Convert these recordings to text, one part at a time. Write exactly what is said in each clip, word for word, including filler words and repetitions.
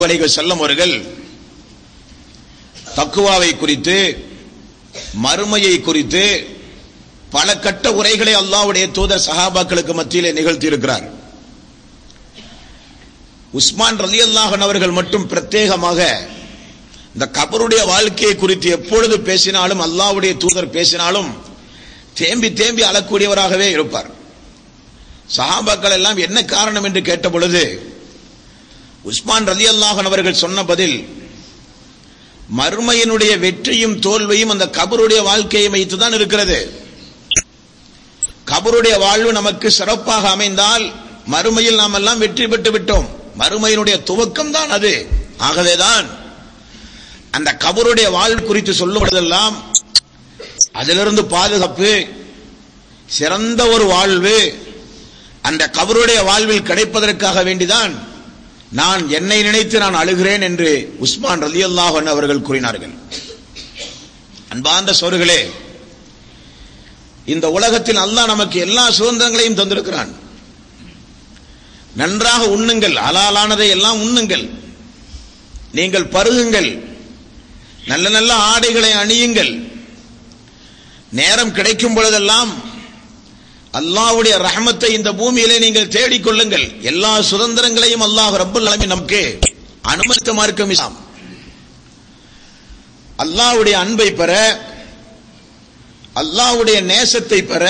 அலைஹி வஸல்லம் அவர்கள் தக்வாவை குறித்து, மறுமையை குறித்து பல கட்ட உரைகளை அல்லாஹ்வுடைய தூதர் சஹாபாக்களுக்கு மத்தியிலே நிகழ்த்தி இருக்கிறார். உஸ்மான் ரலியல்லாஹு அன்ஹு அவர்கள் மட்டும் பிரத்யேகமாக இந்த கபருடைய வாழ்க்கையை குறித்து எப்பொழுது பேசினாலும், அல்லாஹ்வுடைய தூதர் பேசினாலும் தேம்பி தேம்பி அழக்கூடியவராகவே இருப்பார். சஹாபாக்கள் எல்லாம் என்ன காரணம் என்று கேட்ட பொழுது உஸ்மான் ரலியல்லாஹு அன்ஹு அவர்கள் சொன்ன பதில், மறுமையினுடைய வெற்றியும் தோல்வியும் அந்த கபருடைய வாழ்க்கையை வைத்துதான் இருக்கிறது. கபருடைய வாழ்வு நமக்கு சிறப்பாக அமைந்தால் மறுமையில் நாம் எல்லாம் வெற்றி பெற்று விட்டோம். மறுமையினுடைய துவக்கம் தான் அது. ஆகவேதான் அந்த கபருடைய வாழ்வு குறித்து சொல்லும் பொழுதெல்லாம் அதிலிருந்து பாதுகாப்பு, சிறந்த ஒரு வாழ்வு அந்த கபருடைய வாழ்வில் கிடைப்பதற்காக வேண்டிதான் நான் என்னை நினைத்து நான் அழுகிறேன் என்று உஸ்மான் ரலியல்லாஹு அன்ஹு அவர்கள் கூறினார்கள். அன்பார்ந்த சோர்களே, இந்த உலகத்தில் அல்லாஹ் நமக்கு எல்லா சுதந்திரங்களையும் தந்திருக்கிறான். நன்றாக உண்ணுங்கள், ஹலாலானதை எல்லாம் உண்ணுங்கள், நீங்கள் பருகுங்கள், நல்ல நல்ல ஆடைகளை அணியுங்கள், நேரம் கிடைக்கும் பொழுதெல்லாம் அல்லாஹ்வுடைய ரஹமத்தை இந்த பூமியிலே நீங்கள் தேடிக்கொள்ளுங்கள். எல்லா சுதந்திரங்களையும் அல்லாஹ் ரப்பல் ஆலமீன் நமக்கு அனுமதித்த மார்க்கம் இஸ்லாம். அல்லாஹ்வுடைய அன்பை பெற, அல்லாஹ்வுடைய நேசத்தை பெற,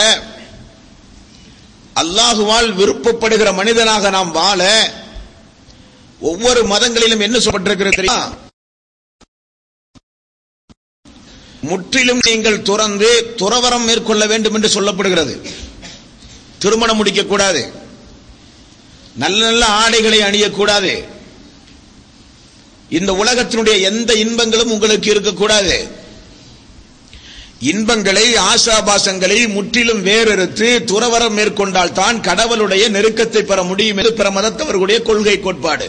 அல்லாஹுவால் விருப்பப்படுகிற மனிதனாக நாம் வாழ ஒவ்வொரு மதங்களிலும் என்ன சொல்லப்பட்டிருக்கிறது தெரியுமா? முற்றிலும் நீங்கள் துறந்து துறவரம் மேற்கொள்ள வேண்டும் என்று சொல்லப்படுகிறது. திருமணம் முடிக்க கூடாது, நல்ல நல்ல ஆடைகளை அணியக்கூடாது, இந்த உலகத்தினுடைய எந்த இன்பங்களும் உங்களுக்கு இருக்கக்கூடாது. இன்பங்களை, ஆசாபாசங்களை முற்றிலும் வேறறுத்து துறவரம் மேற்கொண்டால் தான் கடவுளுடைய நெருக்கத்தை பெற முடியும் என்று பிற மதத்தவர்களுடைய கொள்கை கோட்பாடு.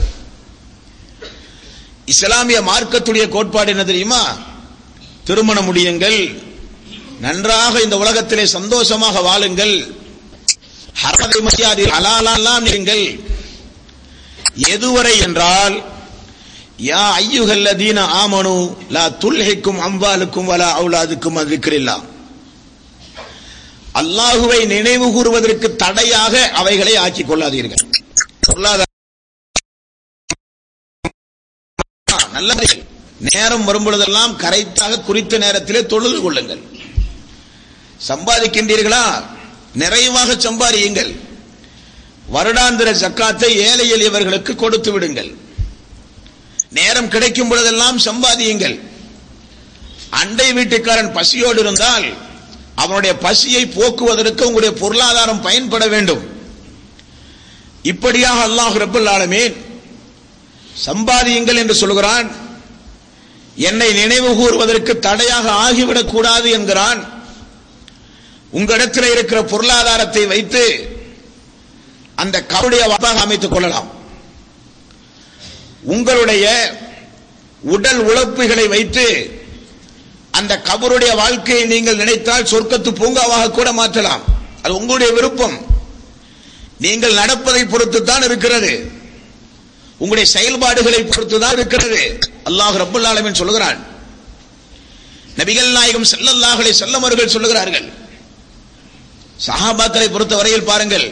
இஸ்லாமிய மார்க்கத்துடைய கோட்பாடு என்ன தெரியுமா? திருமணம் முடியுங்கள், நன்றாக இந்த உலகத்திலே சந்தோஷமாக வாழுங்கள், ஹராமை மரியாதை ஹலாலெல்லாம் நீங்கள். எதுவரை என்றால், யா அய்யுஹல்லதீன ஆமனு லா துல்ஹிக்கும் அம்வாலுக்கும் வலா அவுலாதுக்கும் அன் திக்ரில்லாஹ். அல்லாஹுவை நினைவு கூறுவதற்கு தடையாக அவைகளை ஆக்கிக் கொள்ளாதீர்கள். பொருளாதார நல்ல நேரம் வரும்பொழுதெல்லாம் கரெக்டாக குறித்த நேரத்திலே தொழுது கொள்ளுங்கள். சம்பாதிக்கின்றீர்களா? நிறைவாக சம்பாதியுங்கள். வருடாந்திர ஜக்காத்தை ஏழை எளியவர்களுக்கு கொடுத்து விடுங்கள். நேரம் கிடைக்கும் பொழுதெல்லாம் சம்பாதியுங்கள். அண்டை வீட்டுக்காரன் பசியோடு இருந்தால் அவனுடைய பசியை போக்குவதற்கு உங்களுடைய பொருளாதாரம் பயன்பட வேண்டும். இப்படியாக அல்லாஹ் ரப்பல் ஆலமீன் சம்பாதியுங்கள் என்று சொல்கிறான். என்னை நினைவு கூறுவதற்கு தடையாக ஆகிவிடக் கூடாது என்கிறான். உங்களிடத்தில் இருக்கிற பொருளாதாரத்தை வைத்து அந்த கபருடைய வாழ்வாக அமைத்துக் கொள்ளலாம். உங்களுடைய உடல் உழைப்புகளை வைத்து அந்த கபருடைய வாழ்க்கையை நீங்கள் நினைத்தால் சொர்க்கத்து பூங்காவாக கூட மாற்றலாம். அது உங்களுடைய விருப்பம். நீங்கள் நடப்பதை பொறுத்து தான் இருக்கிறது, உங்களுடைய செயல்பாடுகளை பொறுத்து தான் இருக்கிறது. அல்லாஹ் ரப்பல் ஆலமீன் சொல்கிறான். நபிகள் நாயகம் ஸல்லல்லாஹு அலைஹி வஸல்லம் அவர்கள் சொல்லுகிறார்கள், சஹாபாக்களை பொறுத்தவரையில் பாருங்கள்,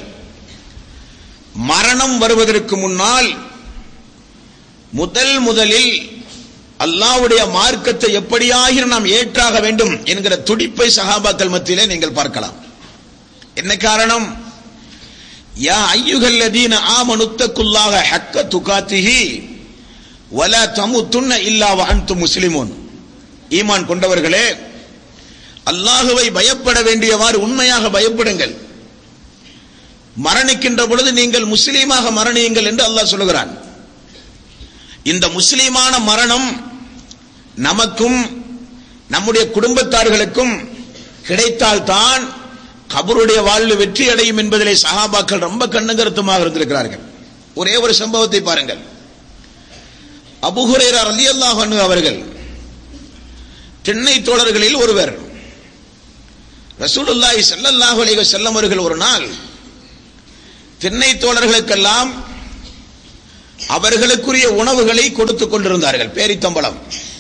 மரணம் வருவதற்கு முன்னால் முதல் முதலில் அல்லாஹ்வுடைய மார்க்கத்தை எப்படியாக நாம் ஏற்றாக வேண்டும் என்கிற துடிப்பை சஹாபாக்கள் மத்தியிலே நீங்கள் பார்க்கலாம். என்ன காரணம்? யா அய்யுஹல்லதீன ஆமனுத்தகுல்லாஹ ஹக்க துகாத்திஹி வலா தமுத்துன்ன இல்லா வ அன்தும் முஸ்லிமூன். ஈமான் கொண்டவர்களே, அல்லாஹுவை பயப்பட வேண்டியவாறு உண்மையாக பயப்படுங்கள். மரணிக்கின்ற பொழுது நீங்கள் முஸ்லீமாக மரணியுங்கள் என்று அல்லாஹ் சொல்கிறான். இந்த முஸ்லீமான மரணம் நமக்கும் நம்முடைய குடும்பத்தார்களுக்கும் கிடைத்தால்தான் கபருடைய வாழ்வு வெற்றி அடையும் என்பதிலே சஹாபாக்கள் ரொம்ப கண்ணுங்கருத்துமாக இருந்திருக்கிறார்கள். ஒரே ஒரு சம்பவத்தை பாருங்கள். அபூ ஹுரைரா ரலியல்லாஹு அன்ஹு அவர்கள் திண்ணை தோழர்களில் ஒருவர். ரசூலுல்லாஹி ஸல்லல்லாஹு அலைஹி வஸல்லம் அவர்கள் ஒரு நாள் திண்ணை தோழர்களுக்கெல்லாம் அவர்களுக்குரிய உணவுகளை கொடுத்துக் கொண்டிருந்தார்கள். பேரித்தம்பளம்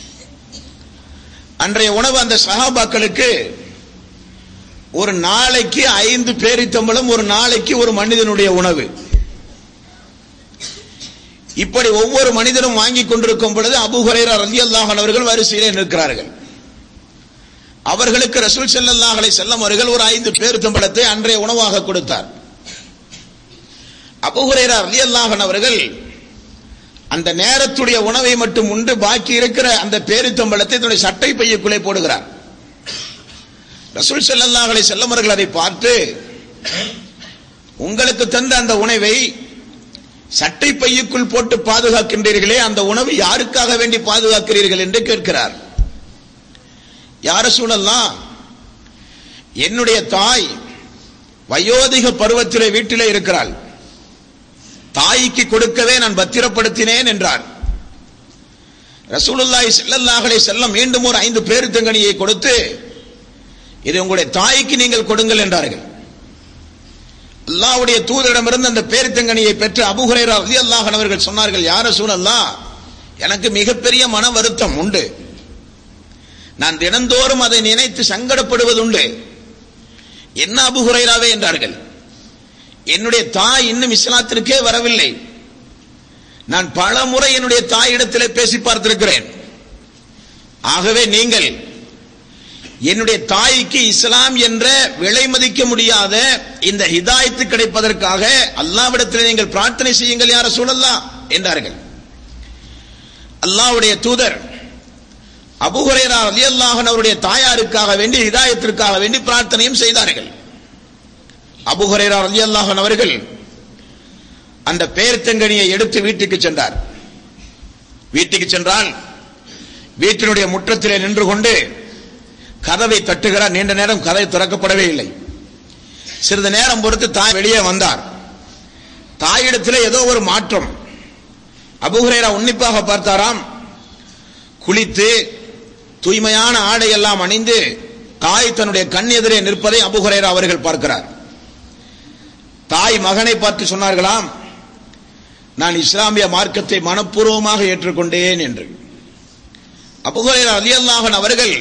அன்றைய உணவு அந்த சஹாபாக்களுக்கு ஒரு நாளைக்கு ஐந்து பேரித்தம்பளம், ஒரு நாளைக்கு ஒரு மனிதனுடைய உணவு. இப்படி ஒவ்வொரு மனிதனும் வாங்கி கொண்டிருக்கும் பொழுது அபூ ஹுரைரா ரலியல்லாஹு அன்ஹு அவர்கள் வரிசையிலே நிற்கிறார்கள். அவர்களுக்கு ரசூல் ஸல்லல்லாஹு அலைஹி வஸல்லம் அவர்கள் ஒரு ஐந்து பேரித்தம்பளத்தை அன்றைய உணவாக கொடுத்தார். அபூ ஹுரைரா ரலியல்லாஹு அன்ஹு அவர்கள் அந்த நேரத்துடைய உணவை மட்டும் உண்டு பாக்கி இருக்கிற அந்த பேரித்தம்பளத்தை தன்னுடைய சட்டை பையுக்குள்ளே போடுகிறார். ரசூல் ஸல்லல்லாஹு அலைஹி வஸல்லம் அவர்கள் அதை பார்த்து, உங்களுக்கு தந்த அந்த உணவை சட்டை பையுக்குள் போட்டு பாதுகாக்கின்றீர்களே, அந்த உணவு யாருக்காக வேண்டி பாதுகாக்கிறீர்கள் என்று கேட்கிறார். யா ரசூலல்லாஹ், என்னுடைய தாய் வயோதிக பருவத்திலே வீட்டிலே இருக்கிறாள், தாய்க்கு கொடுக்கவே நான் பத்திரப்படுத்தினேன் என்றார். ரசூலுல்லாஹி ஸல்லல்லாஹு அலைஹி வஸல்லம் மீண்டும் ஒரு ஐந்து பேரித்தங்கனியை கொடுத்து, இது உங்களுடைய தாய்க்கு நீங்கள் கொடுங்கள் என்றார்கள். அல்லாஹ்வுடைய தூதரிடமிருந்து அந்த பேரித்தங்கனியை பெற்ற அபூ ஹுரைரா ரலியல்லாஹு அன்ஹு அவர்கள் சொன்னார்கள், யா ரசூலல்லாஹ், எனக்கு மிகப்பெரிய மன வருத்தம் உண்டு, நான் தினந்தோறும் அதை நினைத்து சங்கடப்படுவதுண்டு. என்ன அபூ ஹுரைராவே என்றார்கள். என்னுடைய தாய் இன்னும் இஸ்லாத்திற்கே வரவில்லை. நான் பல முறை என்னுடைய தாயிடத்திலே பேசி பார்த்திருக்கிறேன். ஆகவே நீங்கள் என்னுடைய தாய்க்கு இஸ்லாம் என்ற விலை மதிக்க முடியாத இந்த ஹிதாயத்து கிடைப்பதற்காக அல்லாஹ்விடத்தில் நீங்கள் பிரார்த்தனை செய்யுங்கள் யா ரசூலல்லாஹ் என்றார்கள். அல்லாஹ்வுடைய தூதர் அபூ ஹுரைரா ரலியல்லாஹு அன்ஹு அவருடைய தாயாருக்காக வேண்டி ஹிதாயத்திற்காக வேண்டி பிரார்த்தனையும் செய்தார்கள். அபூ ஹுரைரா ரலியல்லாஹு அன்ஹு அவர்கள் அந்த பேரித்தங்கனியை எடுத்து வீட்டுக்கு சென்றார். வீட்டுக்கு சென்றால் வீட்டினுடைய முற்றத்திலே நின்று கொண்டு கதவை தட்டுகிறார். நீண்ட நேரம் கதவை திறக்கப்படவே இல்லை. சிறிது நேரம் பொறுத்து தாய் வெளியே வந்தார். தாயிடத்திலே ஏதோ ஒரு மாற்றம். அபூ ஹுரைரா உன்னிப்பாக பார்த்தாராம். குளித்து தூய்மையான ஆடை எல்லாம் அணிந்து தாய் தன்னுடைய கண் எதிரே நிற்பதை அபூ ஹுரைரா அவர்கள் பார்க்கிறார். தாய் மகனை பார்த்து சொன்னார்களாம், நான் இஸ்லாமிய மார்க்கத்தை மனப்பூர்வமாக ஏற்றுக்கொண்டேன் என்று. அபூ ஹுரைரா ரலியல்லாஹு அன்ஹு அவர்கள்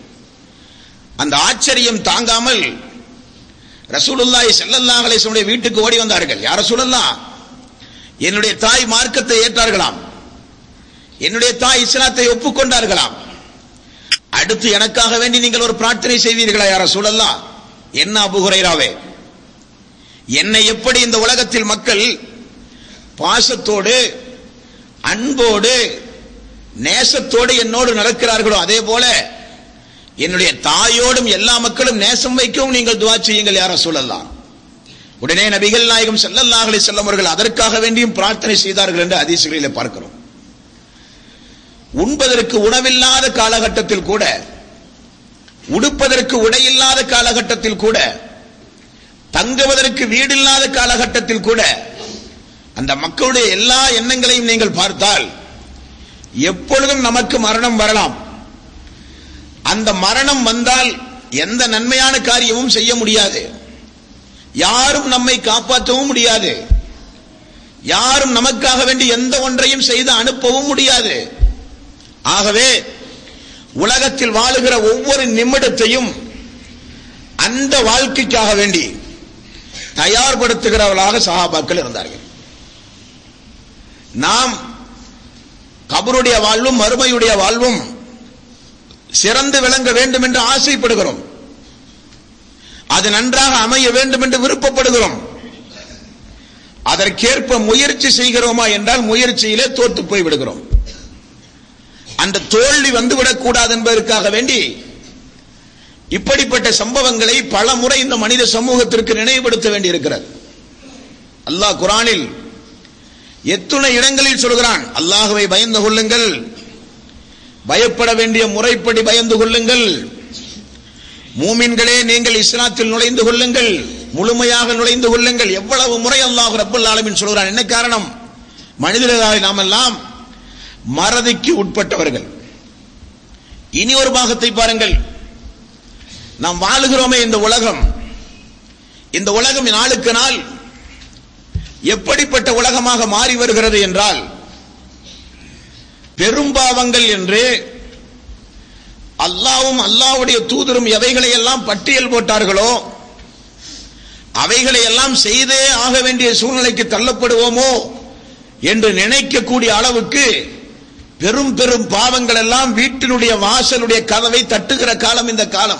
அந்த ஆச்சரியம் தாங்காமல் ரசூலுல்லாஹி ஸல்லல்லாஹு அலைஹி வஸல்லம் வீட்டுக்கு ஓடி வந்தார்கள். யா ரசூலல்லாஹ், என்னுடைய தாய் மார்க்கத்தை ஏற்றார்களாம், என்னுடைய தாய் இஸ்லாத்தை ஒப்புக்கொண்டார்களாம், அடுத்து எனக்காக வேண்டி நீங்கள் ஒரு பிரார்த்தனை செய்வீர்களா யா ரசூலல்லாஹ்? என்ன அபூ ஹுரைராவே, என்னை எப்படி இந்த உலகத்தில் மக்கள் பாசத்தோடு அன்போடு நேசத்தோடு என்னோடு நடக்கிறார்களோ அதே போல என்னுடைய தாயோடும் எல்லா மக்களும் நேசம் வைக்கவும் நீங்கள் துஆ செய்யுங்கள் யா ரசூலல்லாஹ். உடனே நபிகள் நாயகம் ஸல்லல்லாஹு அலைஹி வஸல்லம் அவர்கள் அதற்காக வேண்டியும் பிரார்த்தனை செய்தார்கள் என்று ஹதீஸ்களிலே பார்க்கிறோம். உண்பதற்கு உணவில்லாத காலகட்டத்தில் கூட, உடுப்பதற்கு உடையில்லாத காலகட்டத்தில் கூட, தங்குவதற்கு வீடில்லாத காலகட்டத்தில் கூட அந்த மக்களுடைய எல்லா எண்ணங்களையும் நீங்கள் பார்த்தால் எப்பொழுதும் நமக்கு மரணம் வரலாம். அந்த மரணம் வந்தால் எந்த நன்மையான காரியமும் செய்ய முடியாது, யாரும் நம்மை காப்பாற்றவும் முடியாது, யாரும் நமக்காக வேண்டி எந்த ஒன்றையும் செய்து அனுப்பவும் முடியாது. ஆகவே உலகத்தில் வாழுகிற ஒவ்வொரு நிமிடத்தையும் அந்த வாழ்க்கைக்காக வேண்டி தயார்படுத்துகிறவர்களாக சஹாபாக்கள் இருந்தார்கள். நாம் கபருடைய வாழ்வும் மறுமையுடைய வாழ்வும் சிறந்து விளங்க வேண்டும் என்று ஆசைப்படுகிறோம், அது நன்றாக அமைய வேண்டும் என்று விருப்பப்படுகிறோம். அதற்கேற்ப முயற்சி செய்கிறோமா என்றால் முயற்சியிலே தோற்று போய் விடுகிறோம். அந்த தோல்வி வந்துவிடக் கூடாது என்பதற்காக வேண்டி இப்படிப்பட்ட சம்பவங்களை பல முறை இந்த மனித சமூகத்திற்கு நினைவுபடுத்த வேண்டி இருக்கிறது. அல்லாஹ் குர்ஆனில் எத்துணை இடங்களில் சொல்கிறான், அல்லாஹ்வை பயந்து கொள்ளுங்கள், பயப்பட வேண்டிய முறைப்படி பயந்து கொள்ளுங்கள், மூமின்களே நீங்கள் இஸ்லாத்தில் நுழைந்து கொள்ளுங்கள், முழுமையாக நுழைந்து கொள்ளுங்கள். எவ்வளவு முறை அல்லாஹ் ரப்பல் ஆலமீன் சொல்கிறான். என்ன காரணம்? மனிதர்களாக நாம் எல்லாம் மறதிக்கு உட்பட்டவர்கள். இனி ஒரு பாகத்தை பாருங்கள். நாம் வாழுகிறோமே இந்த உலகம், இந்த உலகம் நாளுக்கு நாள் எப்படிப்பட்ட உலகமாக மாறி வருகிறது என்றால் பெரும்பாவங்கள் என்று அல்லாஹ்வும் அல்லாஹ்வுடைய தூதரும் எவைகளை எல்லாம் பட்டியல் போட்டார்களோ அவைகளை எல்லாம் செய்தே ஆக வேண்டிய சூழ்நிலைக்கு தள்ளப்படுவோமோ என்று நினைக்கக்கூடிய அளவுக்கு பெரும் பெரும் பாவங்கள் எல்லாம் வீட்டினுடைய வாசலுடைய கதவை தட்டுகிற காலம் இந்த காலம்.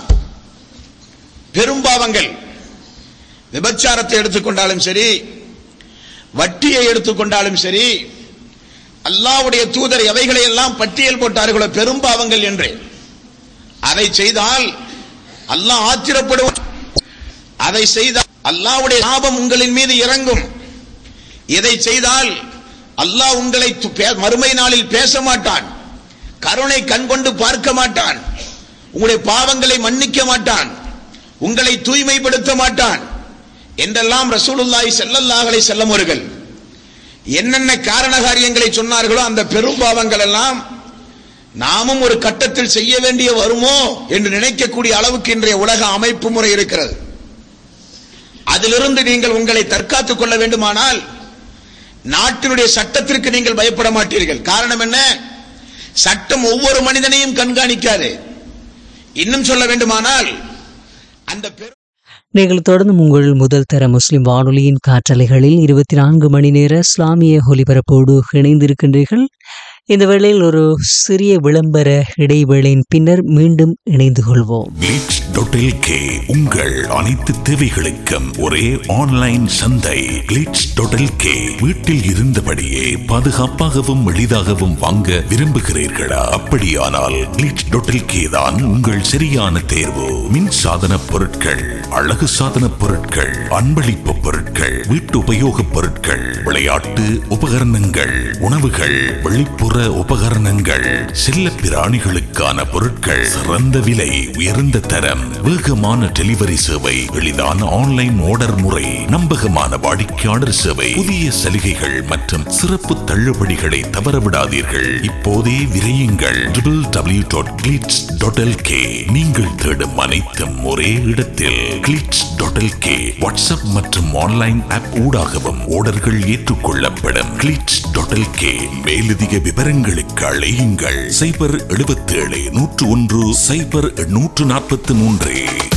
பெரும் பாவங்கள், விபச்சாரத்தை எடுத்துக்கொண்டாலும் சரி, வட்டியை எடுத்துக்கொண்டாலும் சரி, அல்லாஹ்வுடைய தூதர் எவைகளை எல்லாம் பட்டியல் போட்டார்களோ பெரும் பாவங்கள் என்று, அதை செய்தால் அல்லாஹ் ஆத்திரப்படுவான். அதை செய்தால் அல்லாஹ்வுடைய சாபம் உங்களின் மீது இறங்கும். இதை செய்தால் அல்லாஹ் உங்களை மறுமை நாளில் பேச மாட்டான், கருணை கண் கொண்டு பார்க்க மாட்டான், உங்களுடைய பாவங்களை மன்னிக்க மாட்டான், உங்களை தூய்மைப்படுத்த மாட்டான் என்றெல்லாம் ரசூலுல்லாஹி ஸல்லல்லாஹு அலைஹி வஸல்லம் அவர்கள் என்னென்ன காரண காரியங்களை சொன்னார்களோ அந்த பெரும் பாவங்கள் எல்லாம் நாமும் ஒரு கட்டத்தில் செய்ய வேண்டிய வருமோ என்று நினைக்கக்கூடிய அளவுக்கு இன்றைய உலக அமைப்பு முறை இருக்கிறது. அதிலிருந்து நீங்கள் உங்களை தற்காத்துக் கொள்ள வேண்டுமானால் நாட்டினுடைய சட்டத்திற்கு நீங்கள் பயப்பட மாட்டீர்கள். காரணம் என்ன? சட்டம் ஒவ்வொரு மனிதனையும் கண்காணிக்காது. இன்னும் சொல்ல வேண்டுமானால் அந்த நீங்கள் தொடர்ந்து உங்கள் முதல் தர முஸ்லிம் வானொலியின் காற்றலைகளில் இருபத்தி நான்கு மணி நேர இஸ்லாமிய ஒலிபரப்போடு இணைந்திருக்கின்றீர்கள். இந்த வேளையில் ஒரு சிறிய விளம்பர இடைவேளையின் பின்னர் மீண்டும் இணைந்து கொள்வோம். கிளிட்ஸ் டாட் எல் கே உங்கள் அனைத்து தேவைகளுக்கும் ஒரே ஆன்லைன் சந்தை. கிளிட்ஸ் டாட் எல் கே வீட்டில் இருந்தபடியே பாதுகாப்பாகவும் எளிதாகவும் வாங்க விரும்புகிறீர்களா? அப்படியானால் கிளிட்ஸ் டாட் எல் கே தான் உங்கள் சரியான தேர்வு. மின் சாதன பொருட்கள், அழகு சாதன பொருட்கள், அன்பளிப்பு பொருட்கள், வீட்டு உபயோக பொருட்கள், விளையாட்டு உபகரணங்கள், உணவுகள், வெளிப்புற உபகரணங்கள், செல்ல பிராணிகளுக்கான பொருட்கள், சிறந்த விலை, உயர்ந்த தரம், வேகமான டெலிவரி சேவை, எளிதான ஆன்லைன் ஆர்டர் முறை, நம்பகமான வாடிக்கையாளர் சேவை, புதிய சலுகைகள் மற்றும் சிறப்பு தள்ளுபடிகளை தவறவிடாதீர்கள். இப்போதே விரையுங்கள். W W W dot glitz dot L K. நீங்கள் தேடும் அனைத்தும் ஒரே இடத்தில். Glitz dot L K WhatsApp மற்றும் ஆன்லைன் ஆப் ஊடாகவும் ஆர்டர்கள் ஏற்றுக்கொள்ளப்படும். Glitz dot L K. மேலதிக விவரங்களுக்கு அழையுங்கள். சைபர் எழுபத்தி ஏழு நூற்று ஒன்று சைபர் நூற்று நாற்பத்தி மூன்று.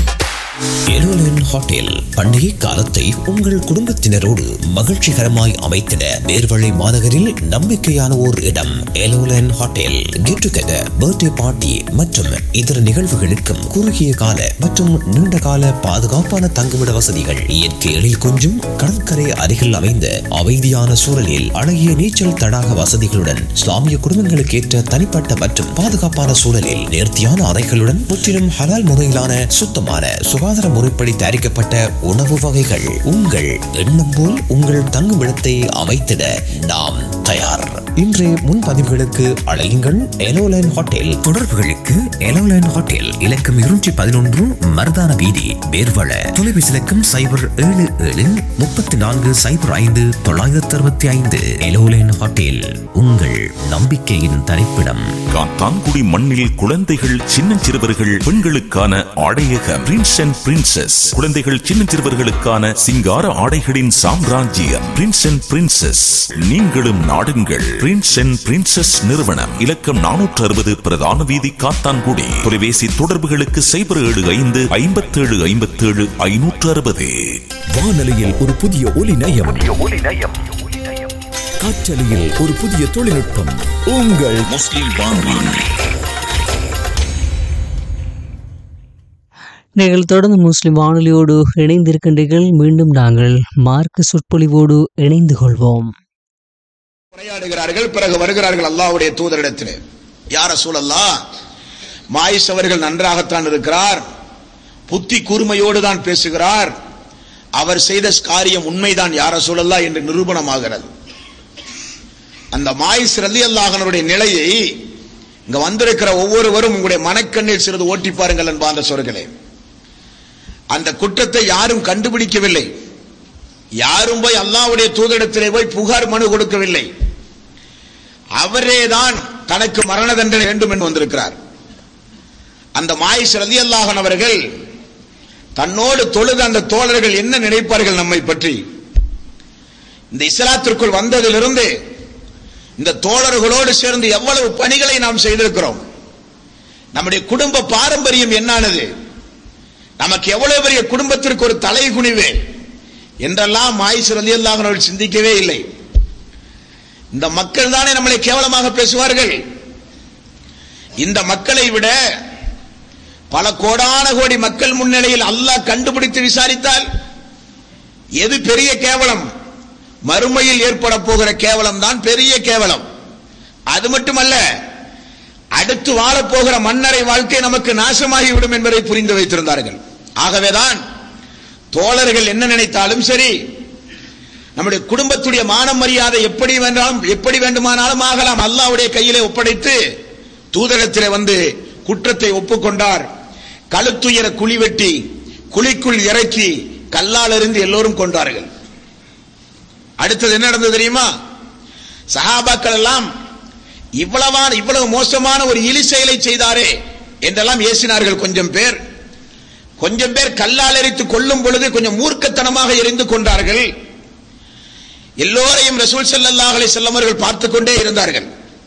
எலோலன் ஹோட்டல் பண்டிகை காலத்தை உங்கள் குடும்பத்தினரோடு மகிழ்ச்சிகரமாய் அமைத்திட நேர்வழி மாநகரில் நம்பிக்கையான ஓர் இடம். எலோலன் hotel get together, birthday party மற்றும் இதர நிகழ்வுகளுக்கும் குறுகிய கால மற்றும் நீண்ட கால பாதுகாப்பான தங்குமிட வசதிகள், இயற்கை எழில் கொஞ்சும் கடற்கரை அருகில் அமைந்த அமைதியான சூழலில் அழகிய நீச்சல் தடாக வசதிகளுடன், இஸ்லாமிய குடும்பங்களுக்கு ஏற்ற தனிப்பட்ட மற்றும் பாதுகாப்பான சூழலில் நேர்த்தியான அறைகளுடன், முற்றிலும் ஹலால் முறையிலான சுத்தமான சுகாதார முறைப்படி தயாரிக்கப்பட்ட உணவு வகைகள். உங்கள் எண்ணம் போல் உங்கள் தங்குமிடத்தை அமைத்திட நாம் தயார். இன்றைய முன்பதிவுகளுக்கு அழையுங்கள். எலோலைன் ஹோட்டல். தொடர்புகளுக்கு எலோலைன் ஹோட்டல் இலக்கம் இருநூற்றி பதினொன்று மருதான வீதி, வேர்வள. தொலைபேசி இலக்கம் சைபர் ஏழு ஏழு முப்பத்தி நான்கு சைபர் ஐந்து தொள்ளாயிரத்தி அறுபத்தி ஐந்து. எலோலைன் ஹோட்டல் உங்கள் நம்பிக்கையின் தரிப்பிடம். காத்தான்குடி மண்ணில் குழந்தைகள், சின்னஞ்சிறுவர்கள், பெண்களுக்கான ஆடையகம் பிரின்ஸ் அண்ட் பிரின்சஸ். குழந்தைகள், சின்னஞ்சிறுவர்களுக்கான சிங்கார ஆடைகளின் சாம்ராஜ்யம் பிரின்ஸ் அண்ட் பிரின்சஸ். நீங்களும் நாடுங்கள். பிரின்ஸ் அண்ட் பிரின்சஸ் நிறுவனம். இலக்கம் நானூற்று அறுபது பிரதான வீதி, காத்தான்குடி. தொலைபேசி தொடர்புகளுக்கு சைபர் ஏழு ஐந்து ஐம்பத்தி ஏழு ஐம்பத்தி ஏழு ஐநூற்று அறுபது. வானொலியில் ஒரு புதிய ஒலி நயம், காற்றலையில் ஒரு புதிய தொழில்நுட்பம். உங்கள் முஸ்லிம் வானொலி. நீங்கள் தொடர்ந்து முஸ்லிம் வானொலியோடு இணைந்திருக்கின்றீர்கள். மீண்டும் நாங்கள் மார்க்க சொற்பொழிவோடு இணைந்து கொள்வோம். உரையாடுகிறார்கள். பிறகு வருகிறார்கள் அல்லாஹ்வுடைய தூதரிடத்தில். யா ரசூலல்லாஹ், மாயிஸ் அவர்கள் நன்றாகத்தான் இருக்கிறார், புத்தி கூர்மையோடு தான் பேசுகிறார், அவர் செய்த காரியம் உண்மைதான் யா ரசூலல்லாஹ் என்று நிரூபணமாகிறது. அந்த மாயிஸ் ரலியல்லாஹு அன்ஹுடைய நிலையை இங்க வந்திருக்கிற ஒவ்வொருவரும் உங்களுடைய மனக்கண்ணில் சிறிது ஓட்டி பாருங்கள் அன்பார்ந்த சோர்களே. அந்த குற்றத்தை யாரும் கண்டுபிடிக்கவில்லை, யாரும் போய் அல்லாஹ்வுடைய தூதரிடத்திலே போய் புகார் மனு கொடுக்கவில்லை. அவரேதான் தனக்கு மரண தண்டனை வேண்டும் என்று வந்திருக்கிறார். அந்த மாயிஸ் ரலியல்லாஹு அன்ஹு அவர்கள் தன்னோடு தொழுத அந்த தோழர்கள் என்ன நினைப்பார்கள் நம்மை பற்றி? இந்த இஸ்லாத்திற்குள் வந்ததிலிருந்து இந்த தோழர்களோடு சேர்ந்து எவ்வளவு பணிகளை நாம் செய்திருக்கிறோம். நம்முடைய குடும்ப பாரம்பரியம் என்னானது, நமக்கு எவ்வளவு பெரிய குடும்பத்திற்கு ஒரு தலை குனிவு என்றெல்லாம் ஆயிஷா ரலியல்லாஹு அன்ஹா சிந்திக்கவே இல்லை. இந்த மக்கள் தானே நம்மளை கேவலமாக பேசுவார்கள். இந்த மக்களை விட பல கோடான கோடி மக்கள் முன்னிலையில் அல்லாஹ் கண்டுபிடித்து விசாரித்தால் எது பெரிய கேவலம்? மறுமையில் ஏற்பட போகிற கேவலம் தான் பெரிய கேவலம். அது மட்டுமல்ல, அடுத்து வாழப்போகிற மன்னரை வாழ்க்கை நமக்கு நாசமாகிவிடும் என்பதை புரிந்து வைத்திருந்தார்கள். ஆகவேதான் தோழர்கள் என்ன நினைத்தாலும் சரி, நம்முடைய குடும்பத்துடைய மான மரியாதை எப்படி வேண்டாலும் எப்படி வேண்டுமானாலும் ஆகலாம், அல்லாஹ்வுடைய கையிலே ஒப்படைத்து தூதரத்திலே வந்து குற்றத்தை ஒப்புக்கொண்டார். கழுத்துயர குழி வெட்டி குழிக்குள் இறக்கி கல்லால் இருந்து எல்லோரும் கொண்டார்கள். அடுத்தது என்ன நடந்தது தெரியுமா? சஹாபாக்கள் எல்லாம் இவ்வளவான இவ்வளவு மோசமான ஒரு இழி செயலை செய்தாரே என்றெல்லாம் ஏசினார்கள். கொஞ்சம் பேர் கொஞ்சம் பேர் கல்லால் எரித்து கொல்லும் பொழுது கொஞ்சம் மூர்க்கத்தனமாக எரிந்து கொண்டார்கள். எல்லோரையும் ரசூல் ஸல்லல்லாஹு அலைஹி வஸல்லம் அவர்கள் பார்த்துக் கொண்டே இருந்தார்கள்.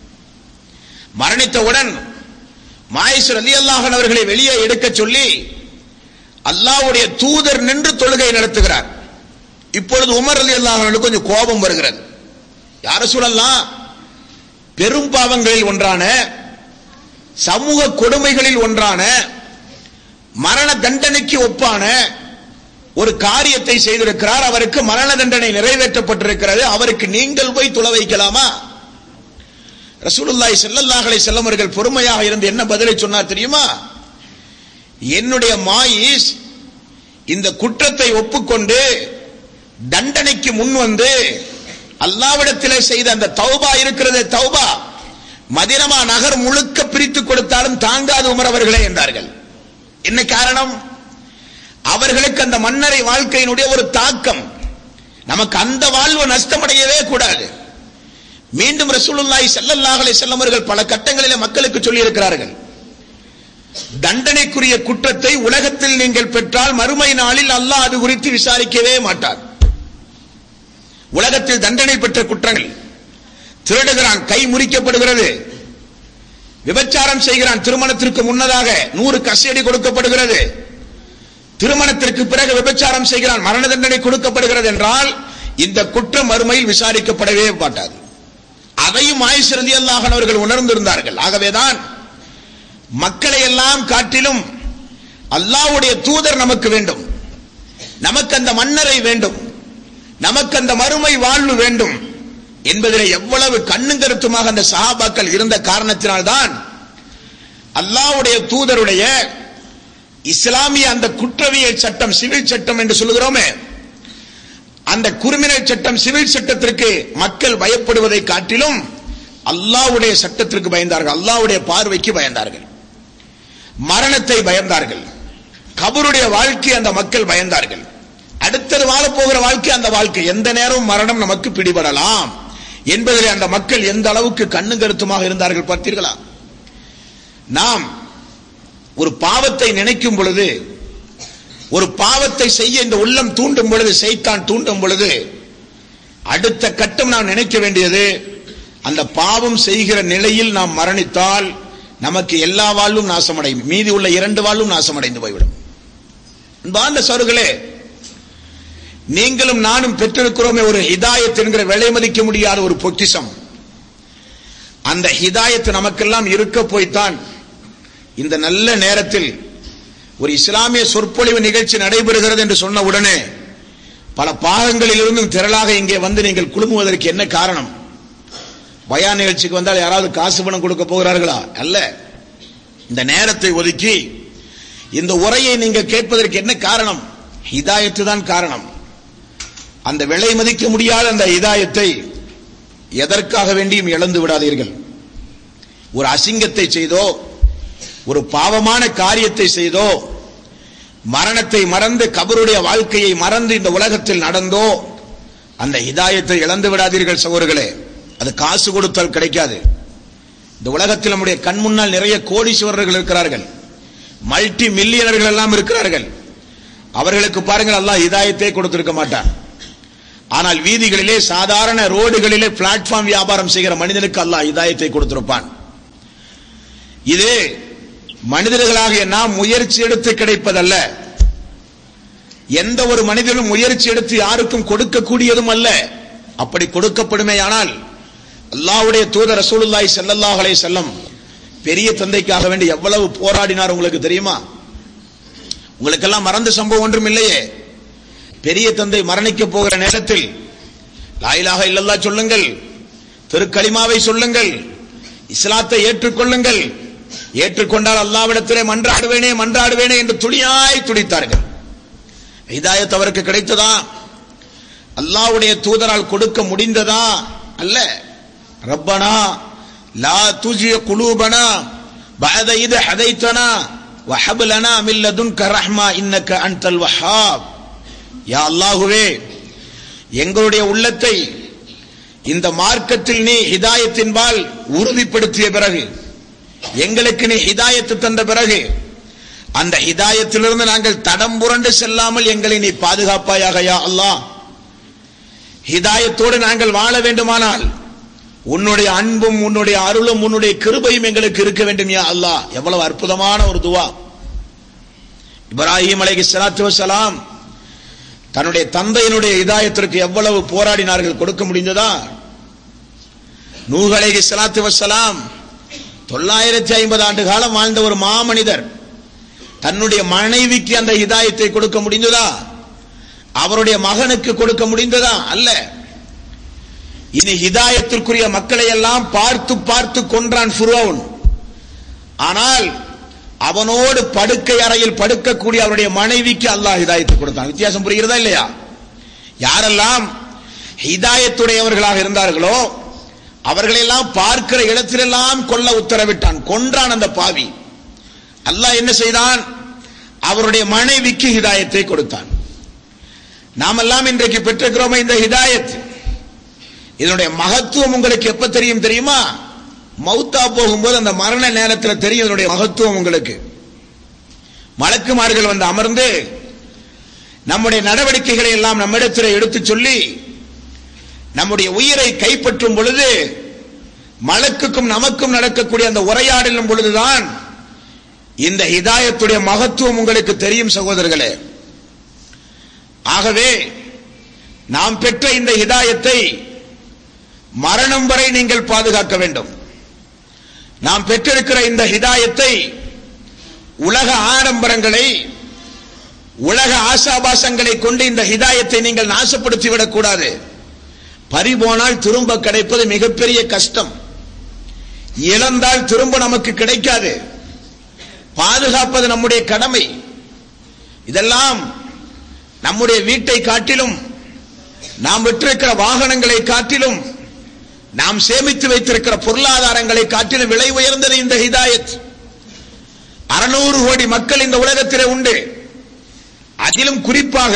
மரணித்தவுடன் ஆயிஷா ரலியல்லாஹு அன்ஹா அவர்களை வெளியே எடுக்க சொல்லி அல்லாஹ்வுடைய தூதர் நின்று தொழுகை நடத்துகிறார். இப்பொழுது உமர் ரலியல்லாஹு அன்ஹு கொஞ்சம் கோபம் வருகிறது. யா ரசூலல்லாஹ், பெரும் பாவங்களில் ஒன்றான சமூக கொடுமைகளில் ஒன்றான மரண தண்டனைக்கு ஒப்பான ஒரு காரியத்தை செய்திருக்கிறார், அவருக்கு மரண தண்டனை நிறைவேற்றப்பட்டிருக்கிறது, அவருக்கு நீங்கள் போய் தொழ வைக்கலாமா? ரசூலுல்லாஹி ஸல்லல்லாஹு அலைஹி வஸல்லம் அவர்கள் பொறுமையாக இருந்து என்ன பதிலை சொன்னார் தெரியுமா? என்னுடைய மாயிஸ் இந்த குற்றத்தை ஒப்புக்கொண்டு தண்டனைக்கு முன் வந்து அல்லாஹ்விடத்திலே செய்த அந்த தௌபா இருக்கிறது, தௌபா மதீனா நகர் முழுக்க பிரித்து கொடுத்தாலும் தாங்காது உமர் அவர்களே என்றார்கள். என்ன காரணம்? அவர்களுக்கு அந்த மன்னரை வாழ்க்கையினுடைய ஒரு தாக்கம். நமக்கு அந்த வாழ்வு நஷ்டமடையவே கூடாது. மீண்டும் ரசூலுல்லாஹி ஸல்லல்லாஹு அலைஹி வஸல்லம் அவர்கள் பல கட்டங்களிலே மக்களுக்கு சொல்லி இருக்கிறார்கள், தண்டனைக்குரிய குற்றத்தை உலகத்தில் நீங்கள் பெற்றால் மறுமை நாளில் அல்லாஹ் அது குறித்து விசாரிக்கவே மாட்டார். உலகத்தில் தண்டனை பெற்ற குற்றங்கள், திருடுகிறான் கை முறிக்கப்படுகிறது, விபச்சாரம் செய்கிறான் திருமணத்திற்கு முன்னதாக நூறு கசையடி கொடுக்கப்படுகிறது, திருமணத்திற்கு பிறகு விபச்சாரம் செய்கிறான் மரண தண்டனை கொடுக்கப்படுகிறது என்றால் இந்த குற்றம் மறுமையில் விசாரிக்கப்படவே மாட்டாது. அதையும் ஆயிஷா ரலியல்லாஹு அன்ஹா அவர்கள் உணர்ந்திருந்தார்கள். ஆகவேதான் மக்களை எல்லாம் காட்டிலும் அல்லாஹ்வுடைய தூதர் நமக்கு வேண்டும், நமக்கு அந்த மன்னரை வேண்டும், நமக்கு அந்த மறுமை வாழ்வு வேண்டும் என்பதிலே எவ்வளவு கண்ணும் கருத்துமாக அந்த சஹாபாக்கள் இருந்த காரணத்தினால்தான் அல்லாஹ்வுடைய தூதருடைய இஸ்லாமிய அந்த குற்றவியல் சட்டம், சிவில் சட்டம் என்று சொல்லுகிறோமே, அந்த கிரிமினல் சட்டம் சிவில் சட்டத்திற்கு மக்கள் பயப்படுவதை காட்டிலும் அல்லாஹ்வுடைய சட்டத்திற்கு பயந்தார்கள், அல்லாஹ்வுடைய பார்வைக்கு பயந்தார்கள், மரணத்தை பயந்தார்கள், கபருடைய வாழ்க்கை அந்த மக்கள் பயந்தார்கள். அடுத்தது வாழப்போகிற வாழ்க்கை, அந்த வாழ்க்கை எந்த நேரமும் மரணம் நமக்கு பிடிபடலாம் என்பதிலே அந்த மக்கள் எந்த அளவுக்கு கண்ணும் கருத்துமாக இருந்தார்கள் பார்த்தீர்களா? நாம் ஒரு பாவத்தை நினைக்கும் பொழுது, ஒரு பாவத்தை செய்ய இந்த உள்ளம் தூண்டும் பொழுது, சைத்தான் தூண்டும் பொழுது, அடுத்த கட்டம் நாம் நினைக்க வேண்டியது, அந்த பாவம் செய்கிற நிலையில் நாம் மரணித்தால் நமக்கு எல்லா வாழ்வும் நாசமடையும், மீதி உள்ள இரண்டு வாழ்வும் நாசமடைந்து போய்விடும். அன்பார்ந்த சகோதரர்களே, நீங்களும் நானும் பெற்றிருக்கிறோமே ஒரு ஹிதாயத் என்கிற விலை மதிக்க முடியாத ஒரு பொக்கிஷம். அந்த ஹிதாயத் நமக்கெல்லாம் இருக்க போய்த்தான் இந்த நல்ல நேரத்தில் ஒரு இஸ்லாமிய சொற்பொழிவு நிகழ்ச்சி நடைபெறுகிறது என்று சொன்ன உடனே பல பாகங்களில் இருந்தும் திரளாக இங்கே வந்து நீங்கள் குழுமுவதற்கு என்ன காரணம்? பயான் நிகழ்ச்சிக்கு வந்தால் யாராவது காசு பணம் கொடுக்க போகிறார்களா? அல்ல. இந்த நேரத்தை ஒதுக்கி இந்த உரையை நீங்கள் கேட்பதற்கு என்ன காரணம்? ஹிதாயத்து தான் காரணம். அந்த விலை மதிக்க முடியாத அந்த ஹிதாயத்தை எதற்காக வேண்டியும் இழந்து விடாதீர்கள். ஒரு அசிங்கத்தை செய்தோ, ஒரு பாவமான காரியத்தை செய்தோ, மரணத்தை மறந்து கபருடைய வாழ்க்கையை மறந்து இந்த உலகத்தில் நடந்தோ அந்த ஹிதாயத்தை இழந்து விடாதீர்கள் சகோதரர்களே. அது காசு கொடுத்தால் கிடைக்காது. இந்த உலகத்தில் நம்முடைய கண் முன்னால் நிறைய கோடீஸ்வரர்கள் இருக்கிறார்கள், மல்டி மில்லியனர்கள் எல்லாம் இருக்கிறார்கள். அவர்களுக்கு பாருங்கள், அல்லாஹ் ஹிதாயத்தை கொடுத்திருக்க மாட்டான். ஆனால் வீதிகளிலே சாதாரண ரோடுகளிலே பிளாட்ஃபார்ம் வியாபாரம் செய்கிற மனிதனுக்கு அல்லாஹ் ஹிதாயத்தை கொடுத்திருப்பான். இது மனிதர்களாகிய நாம் முயற்சி எடுத்து கிடைப்பதல்ல. எந்த ஒரு மனிதனும் முயற்சி எடுத்து யாருக்கும் கொடுக்கக்கூடியதும் அல்ல. அப்படி கொடுக்கப்படுமேயானால் அல்லாஹ்வுடைய தூதர் ரசூலுல்லாஹி ஸல்லல்லாஹு அலைஹி வஸல்லம் பெரிய தந்தைக்காக வேண்டி எவ்வளவு போராடினார் உங்களுக்கு தெரியுமா? உங்களுக்கெல்லாம் மறந்த சம்பவம் ஒன்றும் இல்லையே. பெரிய தந்தை மரணிக்க போகிற நேரத்தில் லா இலாஹ இல்லல்லாஹ் சொல்லுங்கள், திருக்கலிமாவை சொல்லுங்கள், இஸ்லாத்தை ஏற்றுக்கொள்ளுங்கள், ஏற்றுக்கொண்டால் அல்லாஹ்விடத்திலே மன்றாடுவேனே மன்றாடுவேனே என்று துடியாய் துடித்தார்கள். ஹிதாயத் அவருக்கு கிடைத்ததா? அல்லாஹ்வுடைய தூதரால் கொடுக்க முடிந்ததா? அல்ல. ரப்பனா லா துஜிய குலூபனா பஅத இத ஹதைத்தனா வஹப் லனா மின் லதுன்க ரஹ்மா இன்னக அன்தல் வஹ்ஹாப். யா அல்லாஹ்வே, எங்களுடைய உள்ளத்தை இந்த மார்க்கத்தில் நீ ஹிதாயத்தின்பால் உறுதிப்படுத்திய பிறகு, எங்களுக்கு நீ ஹிதாயத்து தந்த பிறகு, அந்த ஹிதாயத்திலிருந்து நாங்கள் தடம் புரண்டு செல்லாமல் எங்களை நீ பாதுகாப்பாயாக யா அல்லாஹ். ஹிதாயத்தோடு நாங்கள் வாழ வேண்டுமானால் உன்னுடைய அன்பும் உன்னுடைய அருளும் உன்னுடைய கிருபையும் எங்களுக்கு இருக்க வேண்டும் யா அல்லாஹ். எவ்வளவு அற்புதமான ஒரு துவா. இப்ராஹிம் அலைஹிஸ்ஸலாத்து வஸ்ஸலாம் தன்னுடைய தந்தையினுடைய ஹிதாயத்திற்கு எவ்வளவு போராடினார்கள், கொடுக்க முடிந்ததா? நூஹ் அலைஹிஸ்ஸலாத்து வஸ்ஸலாம் தொள்ளாயிரத்தி ஐம்பது ஆண்டு காலம் வாழ்ந்த ஒரு மாமனிதர், தன்னுடைய மனைவிக்கு அந்த ஹிதாயத்தை கொடுக்க முடிந்ததா? அவருடைய மகனுக்கு கொடுக்க முடிந்ததா? அல்ல. இனி ஹிதாயத்திற்குரிய மக்களை எல்லாம் பார்த்து பார்த்து கொன்றான் ஃபிரௌன். ஆனால் அவனோடு படுக்கை அறையில் படுக்கக்கூடிய அவருடைய மனைவிக்கு அல்லாஹ் ஹிதாயத்தை கொடுத்தான். வித்தியாசம் புரிகிறதா இல்லையா? யாரெல்லாம் ஹிதாயத்துடையவர்களாக இருந்தார்களோ அவர்களெல்லாம் பார்க்கிற இடத்திலெல்லாம் கொல்ல உத்தரவிட்டான், கொன்றான் அந்த பாவி. அல்லாஹ் என்ன செய்தான்? அவருடைய மனைவிக்கு ஹிதாயத்தை கொடுத்தான். நாமெல்லாம் இன்றைக்கு பெற்றிருக்கிறோமே இந்த ஹிதாயத், இதனுடைய மகத்துவம் உங்களுக்கு எப்ப தெரியும் தெரியுமா? மௌத்தா போகும்போது அந்த மரண நேரத்தில் தெரியும் இதனுடைய மகத்துவம் உங்களுக்கு. மலக்குமார்கள் வந்து அமர்ந்து நம்முடைய நடவடிக்கைகளை எல்லாம் நம்மிடத்தில் எடுத்து சொல்லி நம்முடைய உயிரை கைப்பற்றும் பொழுது மலக்குக்கும் நமக்கும் நடக்கக்கூடிய அந்த உரையாடலும் பொழுதுதான் இந்த ஹிதாயத்துடைய மகத்துவம் உங்களுக்கு தெரியும் சகோதரர்களே. ஆகவே நாம் பெற்ற இந்த ஹிதாயத்தை மரணம் வரை நீங்கள் பாதுகாக்க வேண்டும். நாம் பெற்றிருக்கிற இந்த ஹிதாயத்தை உலக ஆடம்பரங்களை, உலக ஆசாபாசங்களை கொண்டு இந்த ஹிதாயத்தை நீங்கள் நாசப்படுத்திவிடக் கூடாது. பறிபோனால் திரும்ப கிடைப்பது மிகப்பெரிய கஷ்டம். இழந்தால் திரும்ப நமக்கு கிடைக்காது. பாதுகாப்பது நம்முடைய கடமை. இதெல்லாம் நம்முடைய வீட்டை காட்டிலும், நாம் பெற்றிருக்கிற வாகனங்களை காட்டிலும், நாம் சேமித்து வைத்திருக்கிற பொருளாதாரங்களை காட்டிலும் விலை உயர்ந்தது இந்த ஹிதாயத். அறுநூறு கோடி மக்கள் இந்த உலகத்திலே உண்டு. அதிலும் குறிப்பாக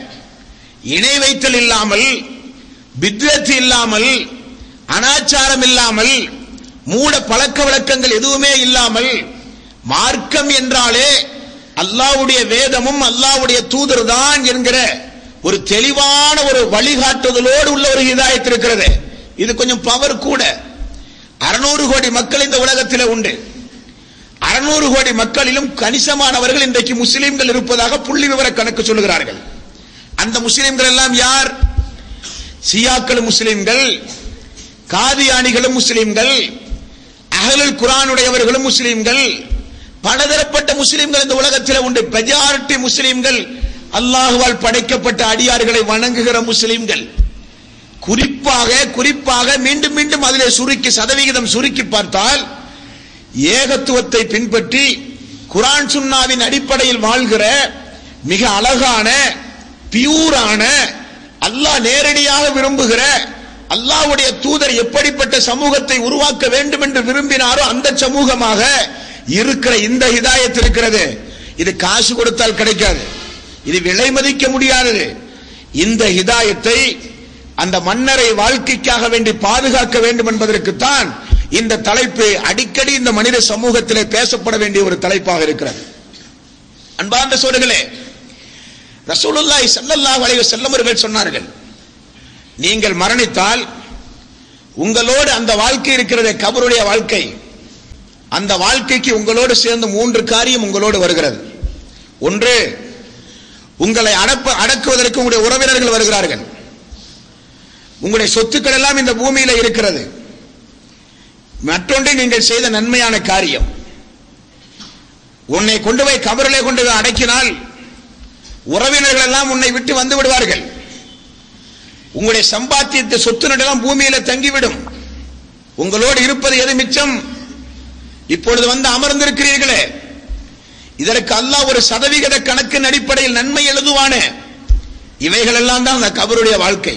இணை வைத்தல் இல்லாமல், பித்அத் இல்லாமல், அனாச்சாரம் இல்லாமல், மூட பழக்க வழக்கங்கள் எதுவுமே இல்லாமல், மார்க்கம் என்றாலே அல்லாஹ்வுடைய வேதமும் அல்லாஹ்வுடைய தூதர் தான் என்கிற ஒரு தெளிவான ஒரு வழிகாட்டுதலோடு உள்ள ஒரு ஹிதாயத் இருக்கிறது. இது கொஞ்சம் பவர் கூட. அறுநூறு கோடி மக்கள் இந்த உலகத்தில் உண்டு. அறுநூறு கோடி மக்களிலும் கணிசமானவர்கள் இன்றைக்கு முஸ்லிம்கள் இருப்பதாக புள்ளி விவர கணக்கு சொல்லுகிறார்கள். அந்த முஸ்லிம்கள் எல்லாம் யார்? சியாக்களும் முஸ்லிம்கள், காதியானிகளும் முஸ்லிம்கள், அஹ்லுல் குர்ஆனுடையவர்களும் முஸ்லிம்கள், பலதரப்பட்ட முஸ்லிம்கள் இந்த உலகத்தில் உண்டு. மெஜாரிட்டி முஸ்லிம்கள் அல்லாஹ்வால் படைக்கப்பட்ட அடியார்களை வணங்குகிற முஸ்லிம்கள். குறிப்பாக குறிப்பாக மீண்டும் மீண்டும் அதிலே சுருக்கி சதவிகிதம் சுருக்கி பார்த்தால் ஏகத்துவத்தை பின்பற்றி குர்ஆன் சுன்னாவின் அடிப்படையில் வாழ்கிற மிக அழகான பியூரான, அல்லாஹ் நேரடியாக விரும்புகிற, அல்லாஹ்வுடைய தூதர் எப்படிப்பட்ட சமூகத்தை உருவாக்க வேண்டும் என்று விரும்பினாரோ அந்த சமூகமாக இருக்கிற இந்த ஹிதாயத் இருக்கிறது. இது காசு கொடுத்தால் கிடைக்காது, இது விலை மதிக்க முடியாதது. இந்த ஹிதாயத்தை அந்த மன்னரை வாழ்க்கைக்காக வேண்டி பாதுகாக்க வேண்டும் என்பதற்குத்தான் இந்த தலைப்பு அடிக்கடி இந்த மனித சமூகத்திலே பேசப்பட வேண்டிய ஒரு தலைப்பாக இருக்கிறது. அன்பார்ந்த சோதர்களே, ரசூலுல்லாஹி ஸல்லல்லாஹு அலைஹி வஸல்லம் அவர்கள் சொன்னார்கள், நீங்கள் மரணித்தால் உங்களோடு அந்த வாழ்க்கை இருக்கிறது, கபருடைய வாழ்க்கை, அந்த வாழ்க்கைக்கு உங்களோடு சேர்ந்து மூன்று காரியம் உங்களோடு வருகிறது. ஒன்று, உங்களை அடப்ப அடக்குவதற்கு உங்களுடைய உறவினர்கள் வருகிறார்கள். உங்களுடைய சொத்துக்கள் எல்லாம் இந்த பூமியில இருக்கிறது. மற்றொன்று, நீங்கள் செய்த நன்மையான காரியம். உன்னை கொண்டு போய் கபரிலே கொண்டு போய் அடக்கினால் உறவினர்கள் எல்லாம் உன்னை விட்டு வந்து விடுவார்கள். உங்களுடைய சம்பாத்தியத்தை சொத்து நடலாம் பூமியில தங்கிவிடும். உங்களோடு இருப்பது எது மிச்சம்? இப்பொழுது வந்து அமர்ந்திருக்கிறீர்களே, இதற்கு அல்லாஹ் ஒரு சதவிகித கணக்கின் அடிப்படையில் நன்மை எழுதுவானே. இவைகள் எல்லாம் தான் அந்த கபருடைய வாழ்க்கை.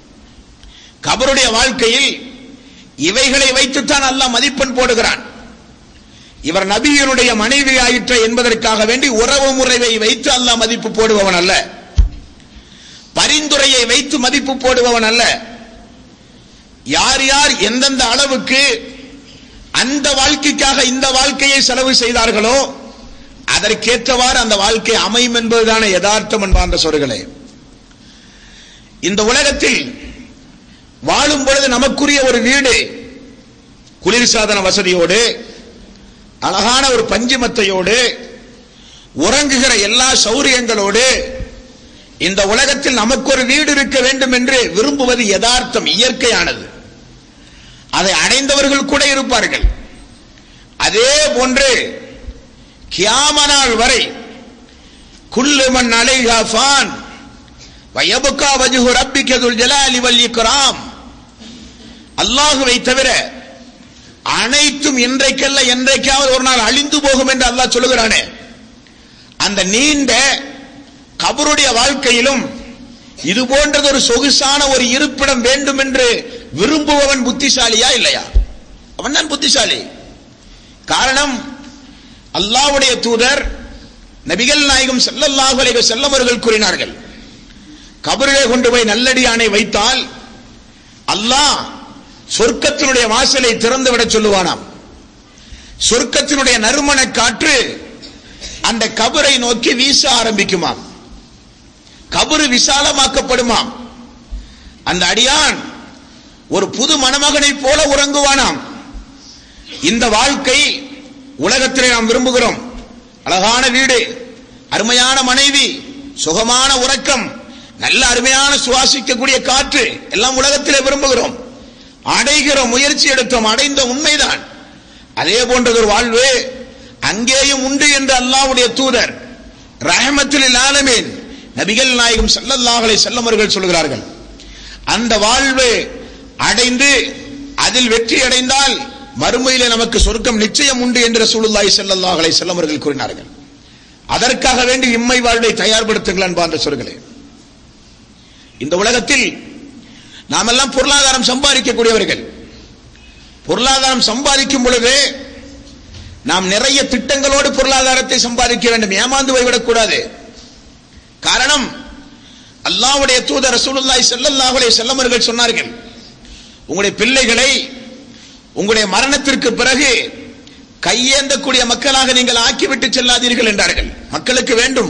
கபருடைய வாழ்க்கையில் இவைகளை வைத்துத்தான் அல்லாஹ் மதிப்பெண் போடுகிறான். இவர் நபியினுடைய மனைவி ஆயிற்ற என்பதற்காக வேண்டி உறவு முறையை வைத்து அல்லாஹ் மதிப்பு போடுபவன் அல்ல, பரிந்துரையை வைத்து மதிப்பு போடுபவன் அல்ல. யார் யார் எந்தெந்த அளவுக்கு அந்த வாழ்க்கைக்காக இந்த வாழ்க்கையை செலவு செய்தார்களோ அதற்கேற்றவாறு அந்த வாழ்க்கை அமையும் என்பதுதான யதார்த்தம் என்பார்ந்த சொற்களே. இந்த உலகத்தில் வாழும் பொழுது நமக்குரிய ஒரு வீடு, குளிர்சாதன வசதியோடு, அழகான ஒரு பஞ்சுமத்தையோடு, உறங்குகிற எல்லா சௌரியங்களோடு இந்த உலகத்தில் நமக்கு ஒரு வீடு இருக்க வேண்டும் என்று விரும்புவது யதார்த்தம், இயற்கையானது. அதை அடைந்தவர்கள் கூட இருப்பார்கள். அதே போன்று கியாமத் நாள் வரை குல்லு மன் அலைஹா ஃபான் வ யப்கா வஜ்ஹு ரப்பிக துல் ஜலாலி வல் இக்ராம், அல்லாஹ்வை தவிர அனைத்தும் இன்றைக்கல்ல என்றைக்காவது ஒரு நாள் அழிந்து போகும் என்று அல்லாஹ் சொல்லுகிறானே. அந்த நீண்ட கபருடைய வாழ்க்கையிலும் இது போன்றது ஒரு சொகுசான ஒரு இருப்பிடம் வேண்டும் என்று விரும்புபவன் புத்திசாலியா இல்லையா? அவன் தான் புத்திசாலி. காரணம், அல்லாஹ்வுடைய தூதர் நபிகள் நாயகம் ஸல்லல்லாஹு அலைஹி வஸல்லம் அவர்கள் கூறினார்கள், கபரிலே கொண்டு போய் நல்லடியானை வைத்தால் அல்லாஹ் சொர்க்கத்தினுடைய வாசலை திறந்து விட சொல்லுவானாம். சொர்க்கத்தினுடைய நறுமண காற்று அந்த கபரை நோக்கி வீச ஆரம்பிக்குமாம். கபரு விசாலமாக்கப்படுமாம். அந்த அடியான் ஒரு புது மணமகனை போல உறங்குவானாம். இந்த வாழ்க்கை உலகத்திலே நாம் விரும்புகிறோம். அழகான வீடு, அருமையான மனைவி, சுகமான உறக்கம், நல்ல அருமையான சுவாசிக்கக்கூடிய காற்று எல்லாம் உலகத்திலே விரும்புகிறோம். அடைகிற முயற்சி எடுத்தோம், அடைந்த உண்மைதான். அதே போன்றது ஒரு வாழ்வு அங்கேயும் உண்டு என்று அல்லாஹ்வுடைய தூதர் ரஹ்மத்துல் லில் ஆலமீன் நபிகள் நாயகம் ஸல்லல்லாஹு அலைஹி வஸல்லம் அவர்கள் சொல்கிறார்கள். அந்த வாழ்வு அடைந்து அதில் வெற்றி அடைந்தால் மறுமையிலே நமக்கு சொர்க்கம் நிச்சயம் உண்டு என்று ரசூலுல்லாஹி ஸல்லல்லாஹு அலைஹி வஸல்லம் அவர்கள் கூறினார்கள். அதற்காக வேண்டி இம்மை வாழ்வை தயார்படுத்துங்கள் அன்பார்ந்த சொற்களே. இந்த உலகத்தில் நாமெல்லாம் பொருளாதாரம் சம்பாதிக்கக்கூடியவர்கள். பொருளாதாரம் சம்பாதிக்கும் பொழுது நாம் நிறைய திட்டங்களோடு பொருளாதாரத்தை சம்பாதிக்க வேண்டும், ஏமாந்து போய்விடக் கூடாது. காரணம், அல்லாஹ்வுடைய தூதர் ரசூலுல்லாஹி ஸல்லல்லாஹு அலைஹி வஸல்லம் அவர்கள் சொன்னார்கள், உங்களுடைய பிள்ளைகளை உங்களுடைய மரணத்திற்கு பிறகு கையேந்தக்கூடிய மக்களாக நீங்கள் ஆக்கிவிட்டு செல்லாதீர்கள் என்றார்கள். மக்களுக்கு வேண்டும்.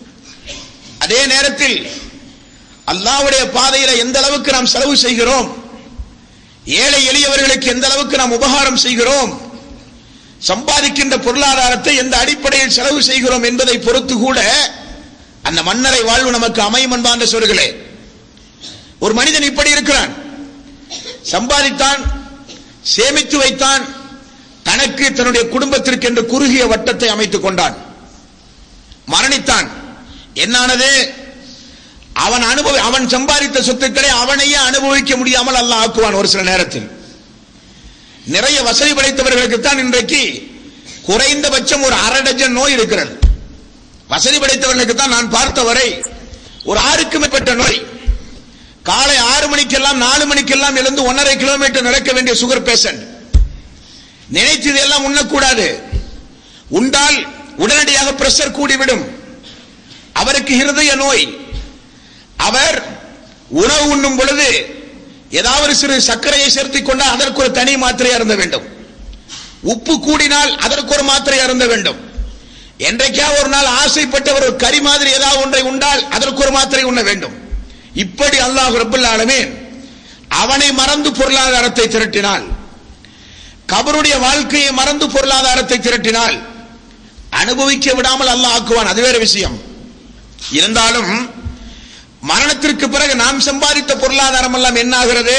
அதே நேரத்தில் அல்லாஹ்வுடைய பாதையில எந்த அளவுக்கு நாம் செலவு செய்கிறோம், ஏழை எளியவர்களுக்கு எந்த அளவுக்கு நாம் உபகாரம் செய்கிறோம், சம்பாதிக்கின்ற பொருளாதாரத்தை எந்த அடிப்படையில் செலவு செய்கிறோம் என்பதை பொறுத்து கூட அந்த மன்னரை வாழ்வு நமக்கு அமையும் என்பான்ற சொல்களே. ஒரு மனிதன் இப்படி இருக்கிறான், சம்பாதித்தான், சேமித்து வைத்தான், தனக்கு தன்னுடைய குடும்பத்திற்கு என்று குறுகிய வட்டத்தை அமைத்துக் கொண்டான், மரணித்தான். என்னானது? அவன் அனுபவி அவன் சம்பாதித்த சொத்துக்களை அவனையே அனுபவிக்க முடியாமல் அல்லாஹ் ஆக்குவான். ஒரு சில நேரத்தில் நிறைய வசதி படைத்தவர்களுக்கு தான் இன்றைக்கு குறைந்தபட்சம் ஒரு அரை டஜன் நோய் இருக்கிறது. வசதி படைத்தவர்களுக்கு தான் நான் பார்த்தவரை ஒரு ஆறுக்கு மேற்பட்ட நோய். காலை ஆறு மணிக்கெல்லாம் நாலு மணிக்கெல்லாம் எழுந்து ஒன்னரை கிலோமீட்டர் நடக்க வேண்டிய சுகர் பேஷண்ட். நினைத்தது எல்லாம் உண்ணக்கூடாது, உண்டால் உடனடியாக பிரஷர் கூடிவிடும். அவருக்கு இருதய நோய். அவர் உணவு உண்ணும் பொழுது ஏதாவது சிறு சர்க்கரையை சேர்த்துக் கொண்டால் அதற்கு ஒரு தனி மாத்திரை அருந்த வேண்டும். உப்பு கூடினால் அதற்கு ஒரு மாத்திரை அருந்த வேண்டும். என்றைக்காவது ஒரு நாள் ஆசைப்பட்டவர் ஒரு கறி மாதிரி ஏதாவது ஒன்றை உண்டால் அதற்கு ஒரு மாத்திரை உண்ண வேண்டும். இப்படி அல்லாஹ் ரப்பல் ஆலமீன் அவனை மறந்து பொருளாதாரத்தை திரட்டினால், கபருடைய வாழ்க்கையை மறந்து பொருளாதாரத்தை திரட்டினால் அனுபவிக்க விடாமல் அல்லாஹ் ஆக்குவான். அது வேற விஷயம். இருந்தாலும் மரணத்திற்கு பிறகு நாம் சம்பாதித்த பொருளாதாரம் எல்லாம் என்ன ஆகிறது?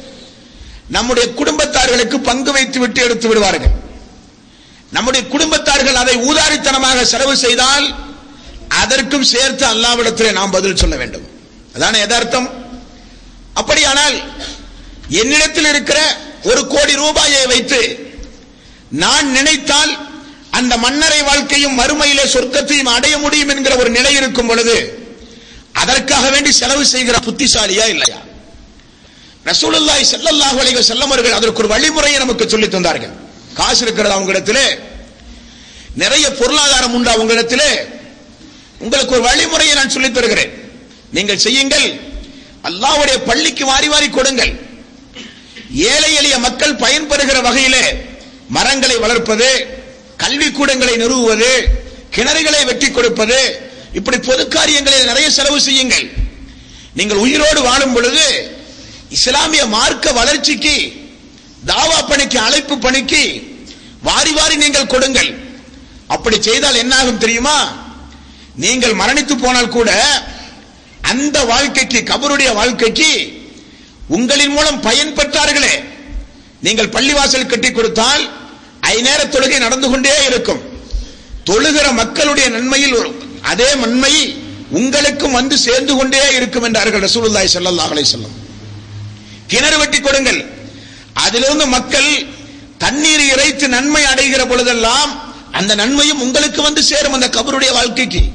நம்முடைய குடும்பத்தார்களுக்கு பங்கு வைத்து விட்டு எடுத்து விடுவார்கள். நம்முடைய குடும்பத்தார்கள் அதை ஊதாரித்தனமாக செலவு செய்தால் அதற்கும் சேர்த்து அல்லாஹ்விடத்திலே நாம் பதில் சொல்ல வேண்டும். அதான யதார்த்தம். அப்படியானால் என்னிடத்தில் இருக்கிற ஒரு கோடி ரூபாயை வைத்து நான் நினைத்தால் அந்த மன்னரை வாழ்க்கையும் மறுமையிலே சொர்க்கத்தையும் அடைய முடியும் என்கிற ஒரு நிலை இருக்கும் பொழுது அதற்காக வேண்டி செலவு செய்கிற புத்திசாலியா இல்லையா? ரசூலுல்லாஹி ஸல்லல்லாஹு அலைஹி வஸல்லம் அவர்கள் அதற்கு ஒரு வழிமுறையை நமக்கு சொல்லி தந்தார்கள். காசு இருக்கிறது அவங்களிடத்திலே, நிறைய பொருளாதாரம் உண்டு அவங்களிடத்திலே, உங்களுக்கு ஒரு வழிமுறையை நான் சொல்லித் தருகிறேன். நீங்கள் செய்யுங்கள், அல்லாஹ்வுடைய பள்ளிக்கு வாரி வாரி கொடுங்கள். ஏழை எளிய மக்கள் பயன்பெறுகிற வகையிலே மரங்களை வளர்ப்பது, கல்வி கூடங்களை நிறுவுவது, கிணறுகளை வெட்டி கொடுப்பது, இப்படி பொது காரியங்களை நிறைய செலவு செய்யுங்கள். நீங்கள் உயிரோடு வாழும் பொழுது இஸ்லாமிய மார்க்க வளர்ச்சிக்கு, தாவா பணிக்கு, அழைப்பு பணிக்கு வாரி வாரி நீங்கள் கொடுங்கள். அப்படி செய்தால் என்ன ஆகும் தெரியுமா? நீங்கள் மரணித்து போனால் கூட அந்த வாழ்க்கைக்கு, கபருடைய வாழ்க்கைக்கு உங்களின் மூலம் பயன் பெற்றார்களே, நீங்கள் பள்ளிவாசல் கட்டி கொடுத்தால் ஐநேர தொழுகை நடந்து கொண்டே இருக்கும். தொழுகிற மக்களுடைய நன்மையில் அதே நன்மை உங்களுக்கும் வந்து சேர்ந்து கொண்டே இருக்கும் என்றார்கள் ரசூலுல்லாஹி ஸல்லல்லாஹு அலைஹி வஸல்லம். கிணறு வெட்டி கொடுங்கள், அதிலிருந்து மக்கள் தண்ணீர் இறைத்து நன்மை அடைகிற பொழுதெல்லாம் அந்த நன்மையும் உங்களுக்கு வந்து சேரும் அந்த கபருடைய வாழ்க்கைக்கு.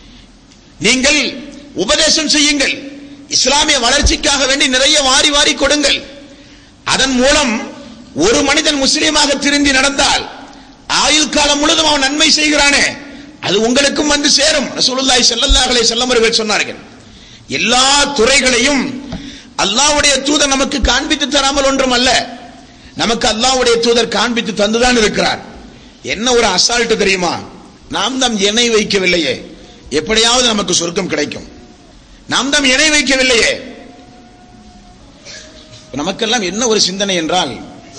நீங்கள் உபதேசம் செய்யுங்கள், இஸ்லாமிய வளர்ச்சிக்காக வேண்டி நிறைய வாரி வாரி கொடுங்கள். அதன் மூலம் ஒரு மனிதன் முஸ்லீமாக திருந்தி நடந்தால் ஆயுள் காலம் முழுதும் அவன் நன்மை செய்கிறானே, அது உங்களுக்கும் வந்து சேரும். ரசூலுல்லாஹி ஸல்லல்லாஹு அலைஹி வஸல்லம் அவர்கள் சொன்னார்கள், எல்லா துறைகளையும் அல்லாஹ்வுடைய தூதர் நமக்கு காண்பித்து தராமல் ஒன்றும் அல்ல, நமக்கு அல்லாஹ்வுடைய தூதர் காண்பித்து தந்துதான் இருக்கிறார். என்ன ஒரு அசால்ட் தெரியுமா? நாம் தான் இணை வைக்கவில்லையே, எப்படியாவது நமக்கு சொர்க்கம் கிடைக்கும். நாம் தான் இணை வைக்கவில்லையே. நமக்கெல்லாம் என்ன ஒரு சிந்தனை என்றால்,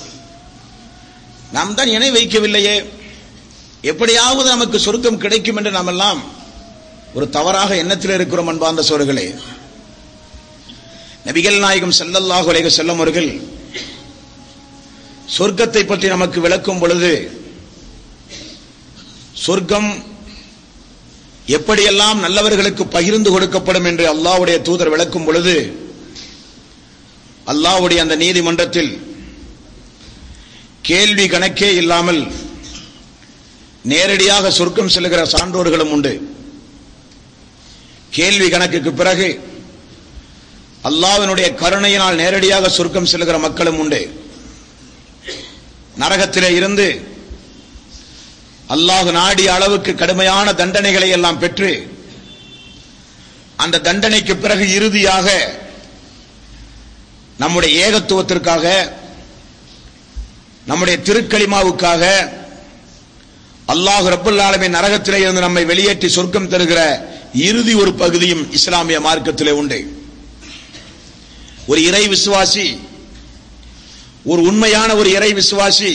நாம் தான் இணை வைக்கவில்லையே, எப்படியாவது நமக்கு சொர்க்கம் கிடைக்கும் என்று நாம் எல்லாம் ஒரு தவறாக எண்ணத்தில் இருக்கிறோம். அன்பார்ந்த சோர்களே, நபிகள் நாயகம் ஸல்லல்லாஹு அலைஹி வஸல்லம் அவர்கள் சொர்க்கத்தை பற்றி நமக்கு விளக்கும் பொழுது, சொர்க்கம் எப்படியெல்லாம் நல்லவர்களுக்கு பகிர்ந்து கொடுக்கப்படும் என்று அல்லாஹ்வுடைய தூதர் விளக்கும் பொழுது, அல்லாஹ்வுடைய அந்த நீதிமன்றத்தில் கேள்வி கணக்கே இல்லாமல் நேரடியாக சொர்க்கம் செல்கிற சான்றோர்களும் உண்டு. கேள்வி கணக்குக்கு பிறகு அல்லாஹ்வினுடைய கருணையினால் நேரடியாக சொர்க்கம் செல்கிற மக்களும் உண்டு. நரகத்திலே இருந்து அல்லாஹ் நாடிய அளவுக்கு கடுமையான தண்டனைகளை எல்லாம் பெற்று அந்த தண்டனைக்கு பிறகு இறுதியாக நம்முடைய ஏகத்துவத்திற்காக, நம்முடைய திருக்கலிமாவுக்காக அல்லாஹ் ரப்பல் ஆலமீன் நரகத்திலே இருந்து நம்மை வெளியேற்றி சொர்க்கம் தருகிற இறுதி ஒரு பகுதியும் இஸ்லாமிய மார்க்கத்திலே உண்டு. ஒரு இறை விசுவாசி, ஒரு உண்மையான ஒரு இறை விசுவாசி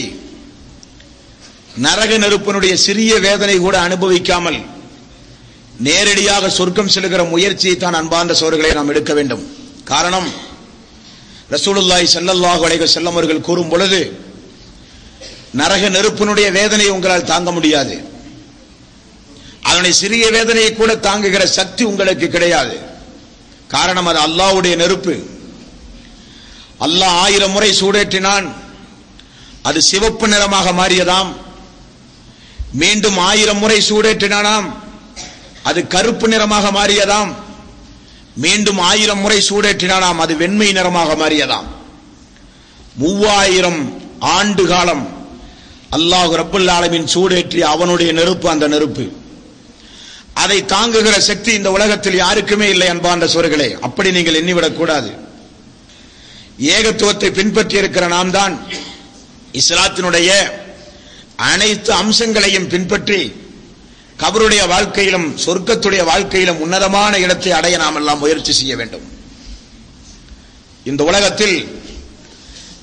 நரக நெருப்பினுடைய சிறிய வேதனை கூட அனுபவிக்காமல் நேரடியாக சொர்க்கம் செல்கிற முயற்சியை தான் அன்பார்ந்த சோர்களே நாம் எடுக்க வேண்டும். காரணம், ரசூலுல்லாஹி ஸல்லல்லாஹு அலைஹி வஸல்லம் அவர்கள் கூறும் பொழுது, நரக நெருப்பினுடைய வேதனையை உங்களால் தாங்க முடியாது, அதனுடைய சிறிய வேதனையை கூட தாங்குகிற சக்தி உங்களுக்கு கிடையாது. காரணம், அது அல்லாஹ்வுடைய நெருப்பு. அல்லாஹ் ஆயிரம் முறை சூடேற்றினான், அது சிவப்பு நிறமாக மாறியதாம். மீண்டும் ஆயிரம் முறை சூடேற்றினானாம், அது கருப்பு நிறமாக மாறியதாம். மீண்டும் ஆயிரம் முறை சூடேற்றினானாம், அது வெண்மை நிறமாக மாறியதாம். மூவாயிரம் ஆண்டு காலம் அல்லாஹ் ரப்பல் ஆலமீன் சூடேற்றிய அவனுடைய நெருப்பு அந்த நெருப்பு. அதை தாங்குகிற சக்தி இந்த உலகத்தில் யாருக்குமே இல்லை. அன்பார்ந்த சோர்களே, அப்படி நீங்கள் எண்ணிவிடக் கூடாது. ஏகத்துவத்தை பின்பற்றி இருக்கிற நாம் தான் இஸ்லாத்தினுடைய அனைத்து அம்சங்களையும் பின்பற்றி கபருடைய வாழ்க்கையிலும் சொர்க்கத்துடைய வாழ்க்கையிலும் உன்னதமான இடத்தை அடைய நாம் எல்லாம் முயற்சி செய்ய வேண்டும். இந்த உலகத்தில்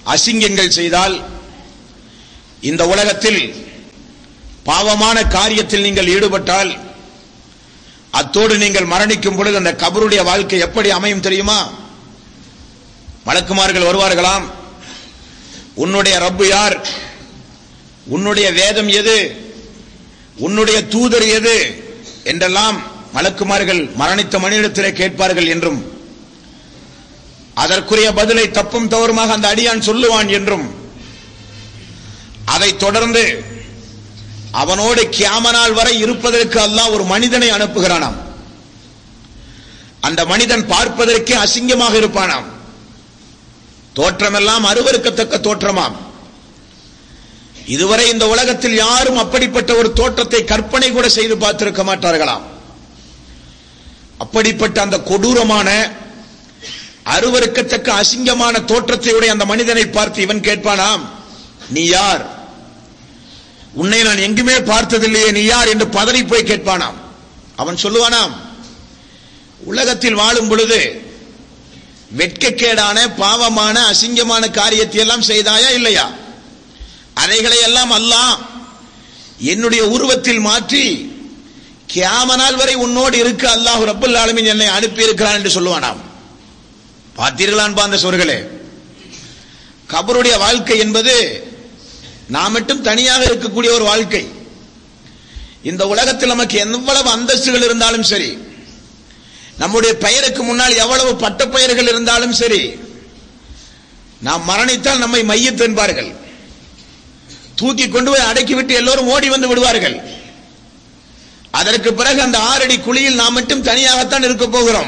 அசிங்கங்கள் செய்தால், இந்த உலகத்தில் பாவமான காரியத்தில் நீங்கள் ஈடுபட்டால், அத்தோடு நீங்கள் மரணிக்கும் பொழுது அந்த கபருடைய வாழ்க்கை எப்படி அமையும் தெரியுமா? மலக்குமார்கள் வருவார்களாம், உன்னுடைய ரப்பு யார், உன்னுடைய வேதம் எது, உன்னுடைய தூதர் எது என்றெல்லாம் மலக்குமார்கள் மரணித்த மனிதத்திலே கேட்பார்கள் என்றும், அதற்குரிய பதிலை தப்பும் தவறுமாக அந்த அடியான் சொல்லுவான் என்றும், அதைத் தொடர்ந்து அவனோடு கியாமனால் வரை இருப்பதற்கு அல்லாஹ் ஒரு மனிதனை அனுப்புகிறானாம். அந்த மனிதன் பார்ப்பதற்கே அசிங்கமாக இருப்பானாம். தோற்றமெல்லாம் அருவருக்கத்தக்க தோற்றமாம். இதுவரை இந்த உலகத்தில் யாரும் அப்படிப்பட்ட ஒரு தோற்றத்தை கற்பனை கூட செய்து பார்த்திருக்க மாட்டார்களாம். அப்படிப்பட்ட அந்த கொடூரமான அருவருக்கத்தக்க அசிங்கமான தோற்றத்தையுடைய அந்த மனிதனை பார்த்து இவன் கேட்பானாம், நீ யார், உன்னை நான் எங்குமே பார்த்ததில்லையே, நீ யார் என்று பதறி போய் கேட்பானாம். அவன் சொல்லுவானாம், உலகத்தில் வாழும் பொழுது வெட்கக்கேடான பாவமான அசிங்கமான காரியத்தை எல்லாம் செய்தாயா இல்லையா? அதைகளை எல்லாம் அல்லாஹ் என்னுடைய உருவத்தில் மாற்றி கியாமனால் வரை உன்னோடு இருக்க அல்லாஹ் ரப்பல் ஆலமீன் என்னை அனுப்பி இருக்கிறான் என்று சொல்லுவானாம். பார்த்தீர்களான் அந்த சொற்களே, கபருடைய வாழ்க்கை என்பது நாம் மட்டும் தனியாக இருக்கக்கூடிய ஒரு வாழ்க்கை. இந்த உலகத்தில் நமக்கு எவ்வளவு அந்தஸ்துகள் இருந்தாலும் சரி, நம்முடைய பெயருக்கு முன்னால் எவ்வளவு பட்ட பெயர்கள் இருந்தாலும் சரி, நாம் மரணித்தால் நம்மை மையத் என்பார்கள். தூக்கி கொண்டு போய் அடக்கிவிட்டு எல்லோரும் ஓடி வந்து விடுவார்கள். அதற்கு பிறகு அந்த ஆறடி குழியில் நாம் மட்டும் தனியாகத்தான் இருக்க போகிறோம்.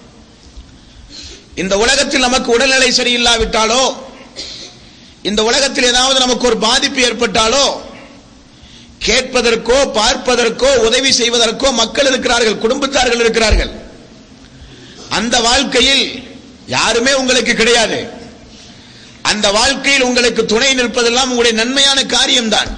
இந்த உலகத்தில் நமக்கு உடல்நிலை சரியில்லாவிட்டாலோ, இந்த உலகத்தில் ஏதாவது நமக்கு ஒரு பாதிப்பு ஏற்பட்டாலோ, கேட்பதற்கோ பார்ப்பதற்கோ உதவி செய்வதற்கோ மக்கள் இருக்கிறார்கள், குடும்பத்தார்கள் இருக்கிறார்கள். அந்த வாழ்க்கையில் யாருமே உங்களுக்கு கிடையாது. அந்த வாழ்க்கையில் உங்களுக்கு துணை நிற்பதெல்லாம் உங்களுடைய நன்மையான காரியம்தான்.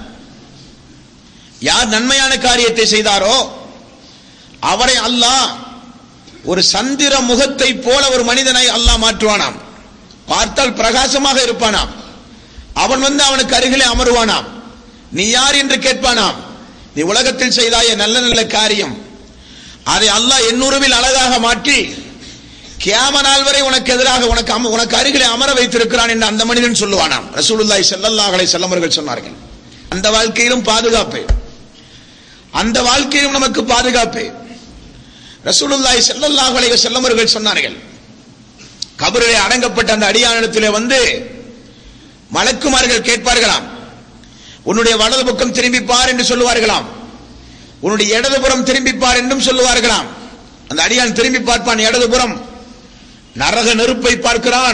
யார் நன்மையான காரியத்தை செய்தாரோ அவரை அல்லாஹ் ஒரு சந்திர முகத்தை போல ஒரு மனிதனை அல்லாஹ் மாற்றுவானாம். பார்த்தால் பிரகாசமாக இருப்பானாம். அவன் வந்து அவனுக்கு அருகிலே அமருவானாம். நீ யார் என்று கேட்பானாம். நீ உலகத்தில் செய்தாய நல்ல நல்ல காரியம், அதை அல்லாஹ் எண்ணுருவில் அழகாக மாற்றி கியாம நாள் வரை உனக்கு எதிராக உனக்கு உனக்கு அருகிலே அமர வைத்திருக்கிறான் என்று அந்த மனிதன் சொல்லுவானாம். ரசூலுல்லாஹி ஸல்லல்லாஹு அலைஹி வஸல்லம் அவர்கள் சொன்னார்கள், அந்த வாழ்க்கையிலும் பாதுகாப்பு, அந்த வாழ்க்கையிலும் நமக்கு பாதுகாப்பு. ரசூலுல்லாஹி ஸல்லல்லாஹு அலைஹி வஸல்லம் அவர்கள் சொன்னார்கள், கபரிலே அடங்கப்பட்ட அந்த அடியானிடத்திலே வந்து மலக்குமார்கள் கேட்பார்களாம், உன்னுடைய வலது பக்கம் திரும்பி பார் என்று சொல்லுவார்களாம், உன்னுடைய இடதுபுறம் திரும்பி பார் என்றும் சொல்லுவார்களாம். அந்த அடியான் திரும்பி பார்ப்பான், இடதுபுறம் நரக நெருப்பை பார்க்கிறான்.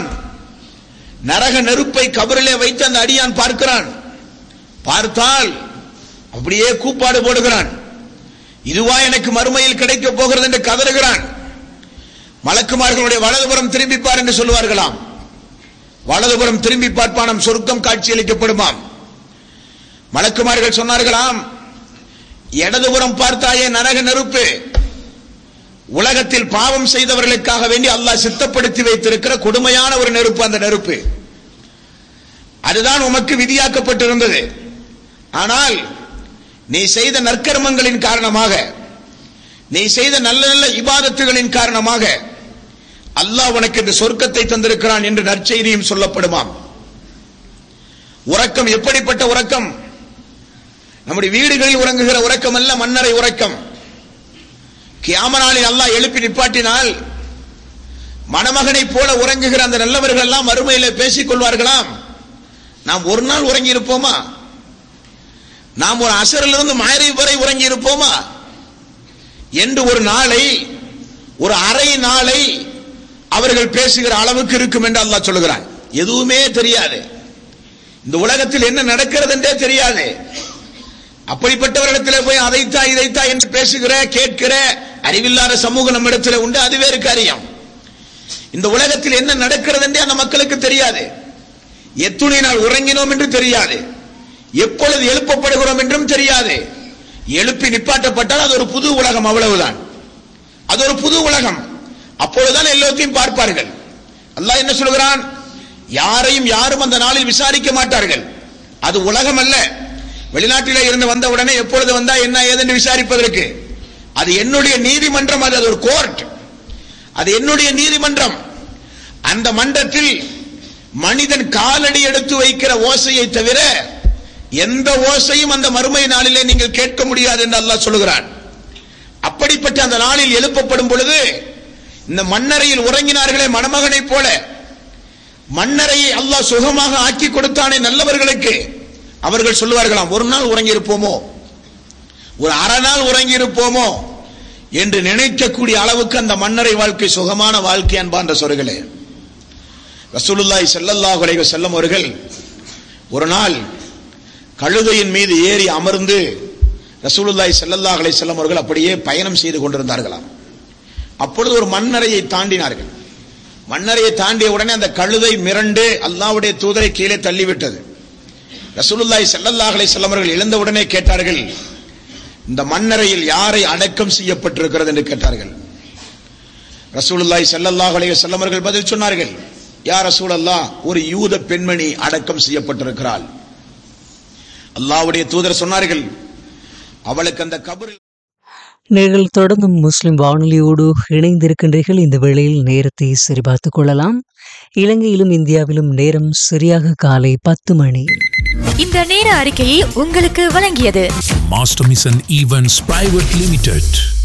நரக நெருப்பை கபரிலே வைத்து அந்த அடியான் பார்க்கிறான். பார்த்தால் அப்படியே கூப்பாடு போடுகிறான், இதுவா எனக்கு மறுமையில் கிடைக்க போகிறது என்று கதறுகிறான். மலக்குமார்களுடைய வலதுபுறம் திரும்பி பார் என்று சொல்லுவார்களாம். வலதுபுறம் திரும்பி பார்ப்பானாம், சொர்க்கம் காட்சியளிக்கப்படுமாம். மலக்குமார்கள் சொன்னார்களாம், இடதுபுறம் பார்த்தாயே நரக நெருப்பு, உலகத்தில் பாவம் செய்தவர்களுக்காக வேண்டி அல்லாஹ் சித்தப்படுத்தி வைத்திருக்கிற கொடுமையான ஒரு நெருப்பு. அந்த நெருப்பு அதுதான் உமக்கு விதியாக்கப்பட்டிருந்தது. ஆனால் நீ செய்த நற்கர்மங்களின் காரணமாக, நீ செய்த நல்ல நல்ல இபாதத்துகளின் காரணமாக அல்லாஹ் உனக்கு இந்த சொர்க்கத்தை தந்திருக்கிறான் என்று நற்செய்தியும் சொல்லப்படுமாம். உறக்கம் எப்படிப்பட்ட உறக்கம்? நம்முடைய வீடுகளில் உறங்குகிற உறக்கம் அல்ல, மன்னரை உறக்கம். கியாம நாளில் அல்லாஹ் எழுப்பி நிப்பாட்டினால் மணமகனை போல உறங்குகிற அந்த நல்லவர்கள் எல்லாம் மறுமையிலே பேசிக் கொள்வார்களாம், நாம் ஒரு நாள் உறங்கி இருப்போமா? நாம் ஒரு அசரிலிருந்து மகரிப் வரை உறங்கி இருப்போமா என்று ஒரு நாளை, ஒரு அரை நாளை அவர்கள் பேசுகிற அளவுக்கு இருக்கும் என்று அல்லாஹ் சொல்லுகிறான். எதுவுமே தெரியாது, இந்த உலகத்தில் என்ன நடக்கிறது என்றே தெரியாது. அப்படிப்பட்டவரிடத்தில் போய் அதைத்தா இதைத்தா என்று பேசுகிற கேட்கிற அறிவில்லாத சமூகம் நம்மிடத்தில் உண்டு, அது வேறு காரியம். இந்த உலகத்தில் என்ன நடக்கிறது என்றே அந்த மக்களுக்கு தெரியாது. எத்துணை நாள் உறங்கினோம் என்று தெரியாது, எப்பொழுது எழுப்பப்படுகிறோம் என்றும் தெரியாது. எழுப்பி நிப்பாட்டப்பட்டால் அது ஒரு புது உலகம், அவ்வளவுதான். அது ஒரு புது உலகம். அப்பொழுதுதான் எல்லோத்தையும் பார்ப்பார்கள். அல்லாஹ் என்ன சொல்கிறான்? யாரையும் யாரும் அந்த நாளில் விசாரிக்க மாட்டார்கள். அது உலகம் அல்ல. வெளிநாட்டிலே இருந்து வந்த உடனே எப்பொழுது வந்தா என்ன ஏதென்று விசாரிப்பதற்கு அது என்னுடைய நீதிமன்றம். அது ஒரு கோர்ட், அது என்னுடைய நீதிமன்றம். அந்த மன்றத்தில் மனிதன் காலடி எடுத்து வைக்கிற ஓசையை தவிர எந்த ஓசையும் அந்த மறுமை நாளிலே நீங்கள் கேட்க முடியாது என்று அல்லாஹ் சொல்கிறான். அப்படிப்பட்ட அந்த நாளில் எழுப்பப்படும் பொழுது இந்த மண்ணறையில் உறங்கினார்களே மணமகனை போல, மண்ணறையை அல்லாஹ் சுகமாக ஆக்கி கொடுத்தானே நல்லவர்களுக்கு, அவர்கள் சொல்லுவார்களாம், ஒரு நாள் உறங்கி இருப்போமோ, ஒரு அரை நாள் உறங்கி இருப்போமோ என்று நினைக்கக்கூடிய அளவுக்கு அந்த மண்ணறை வாழ்க்கை சுகமான வாழ்க்கை. அன்பார்ந்த சோர்களே, ரசூலுல்லாஹி ஸல்லல்லாஹு அலைஹி வஸல்லம் அவர்கள் ஒரு நாள் கழுதையின் மீது ஏறி அமர்ந்து ரசூலுல்லாஹி ஸல்லல்லாஹு அலைஹி வஸல்லம் அவர்கள் அப்படியே பயணம் செய்து கொண்டிருந்தார்களாம். அப்பொழுது ஒரு மண்ணறையை தாண்டினார்கள். மண்ணறையை தாண்டிய உடனே அந்த கழுதை மிரண்டு அல்லாஹ்வுடைய தூதரை கீழே தள்ளிவிட்டது. ரசூலுல்லாஹி ஸல்லல்லாஹு அலைஹி வஸல்லம் அவர்கள் எழுந்த உடனே கேட்டார்கள், இந்த மண்ணறையில் யாரை அடக்கம் செய்யப்பட்டிருக்கிறது என்று கேட்டார்கள். ரசூலுல்லாஹி ஸல்லல்லாஹு அலைஹி வஸல்லம் அவர்கள் பதில் சொன்னார்கள், யா ரசூலல்லாஹ், ஒரு யூத பெண்மணி அடக்கம் செய்யப்பட்டிருக்கிறாள். அல்லாஹ்வுடைய தூதர் சொன்னார்கள், அவளுக்கு அந்த கபரில். நீங்கள் தொடர்ந்தும் முஸ்லிம் வானொலியோடு இணைந்திருக்கின்றீர்கள். இந்த வேளையில் நேரத்தை சரிபார்த்துக் கொள்ளலாம். இலங்கையிலும் இந்தியாவிலும் நேரம் சரியாக காலை பத்து மணி. இந்த நேர அறிக்கையை உங்களுக்கு வழங்கியது Master Mission Events Private Limited.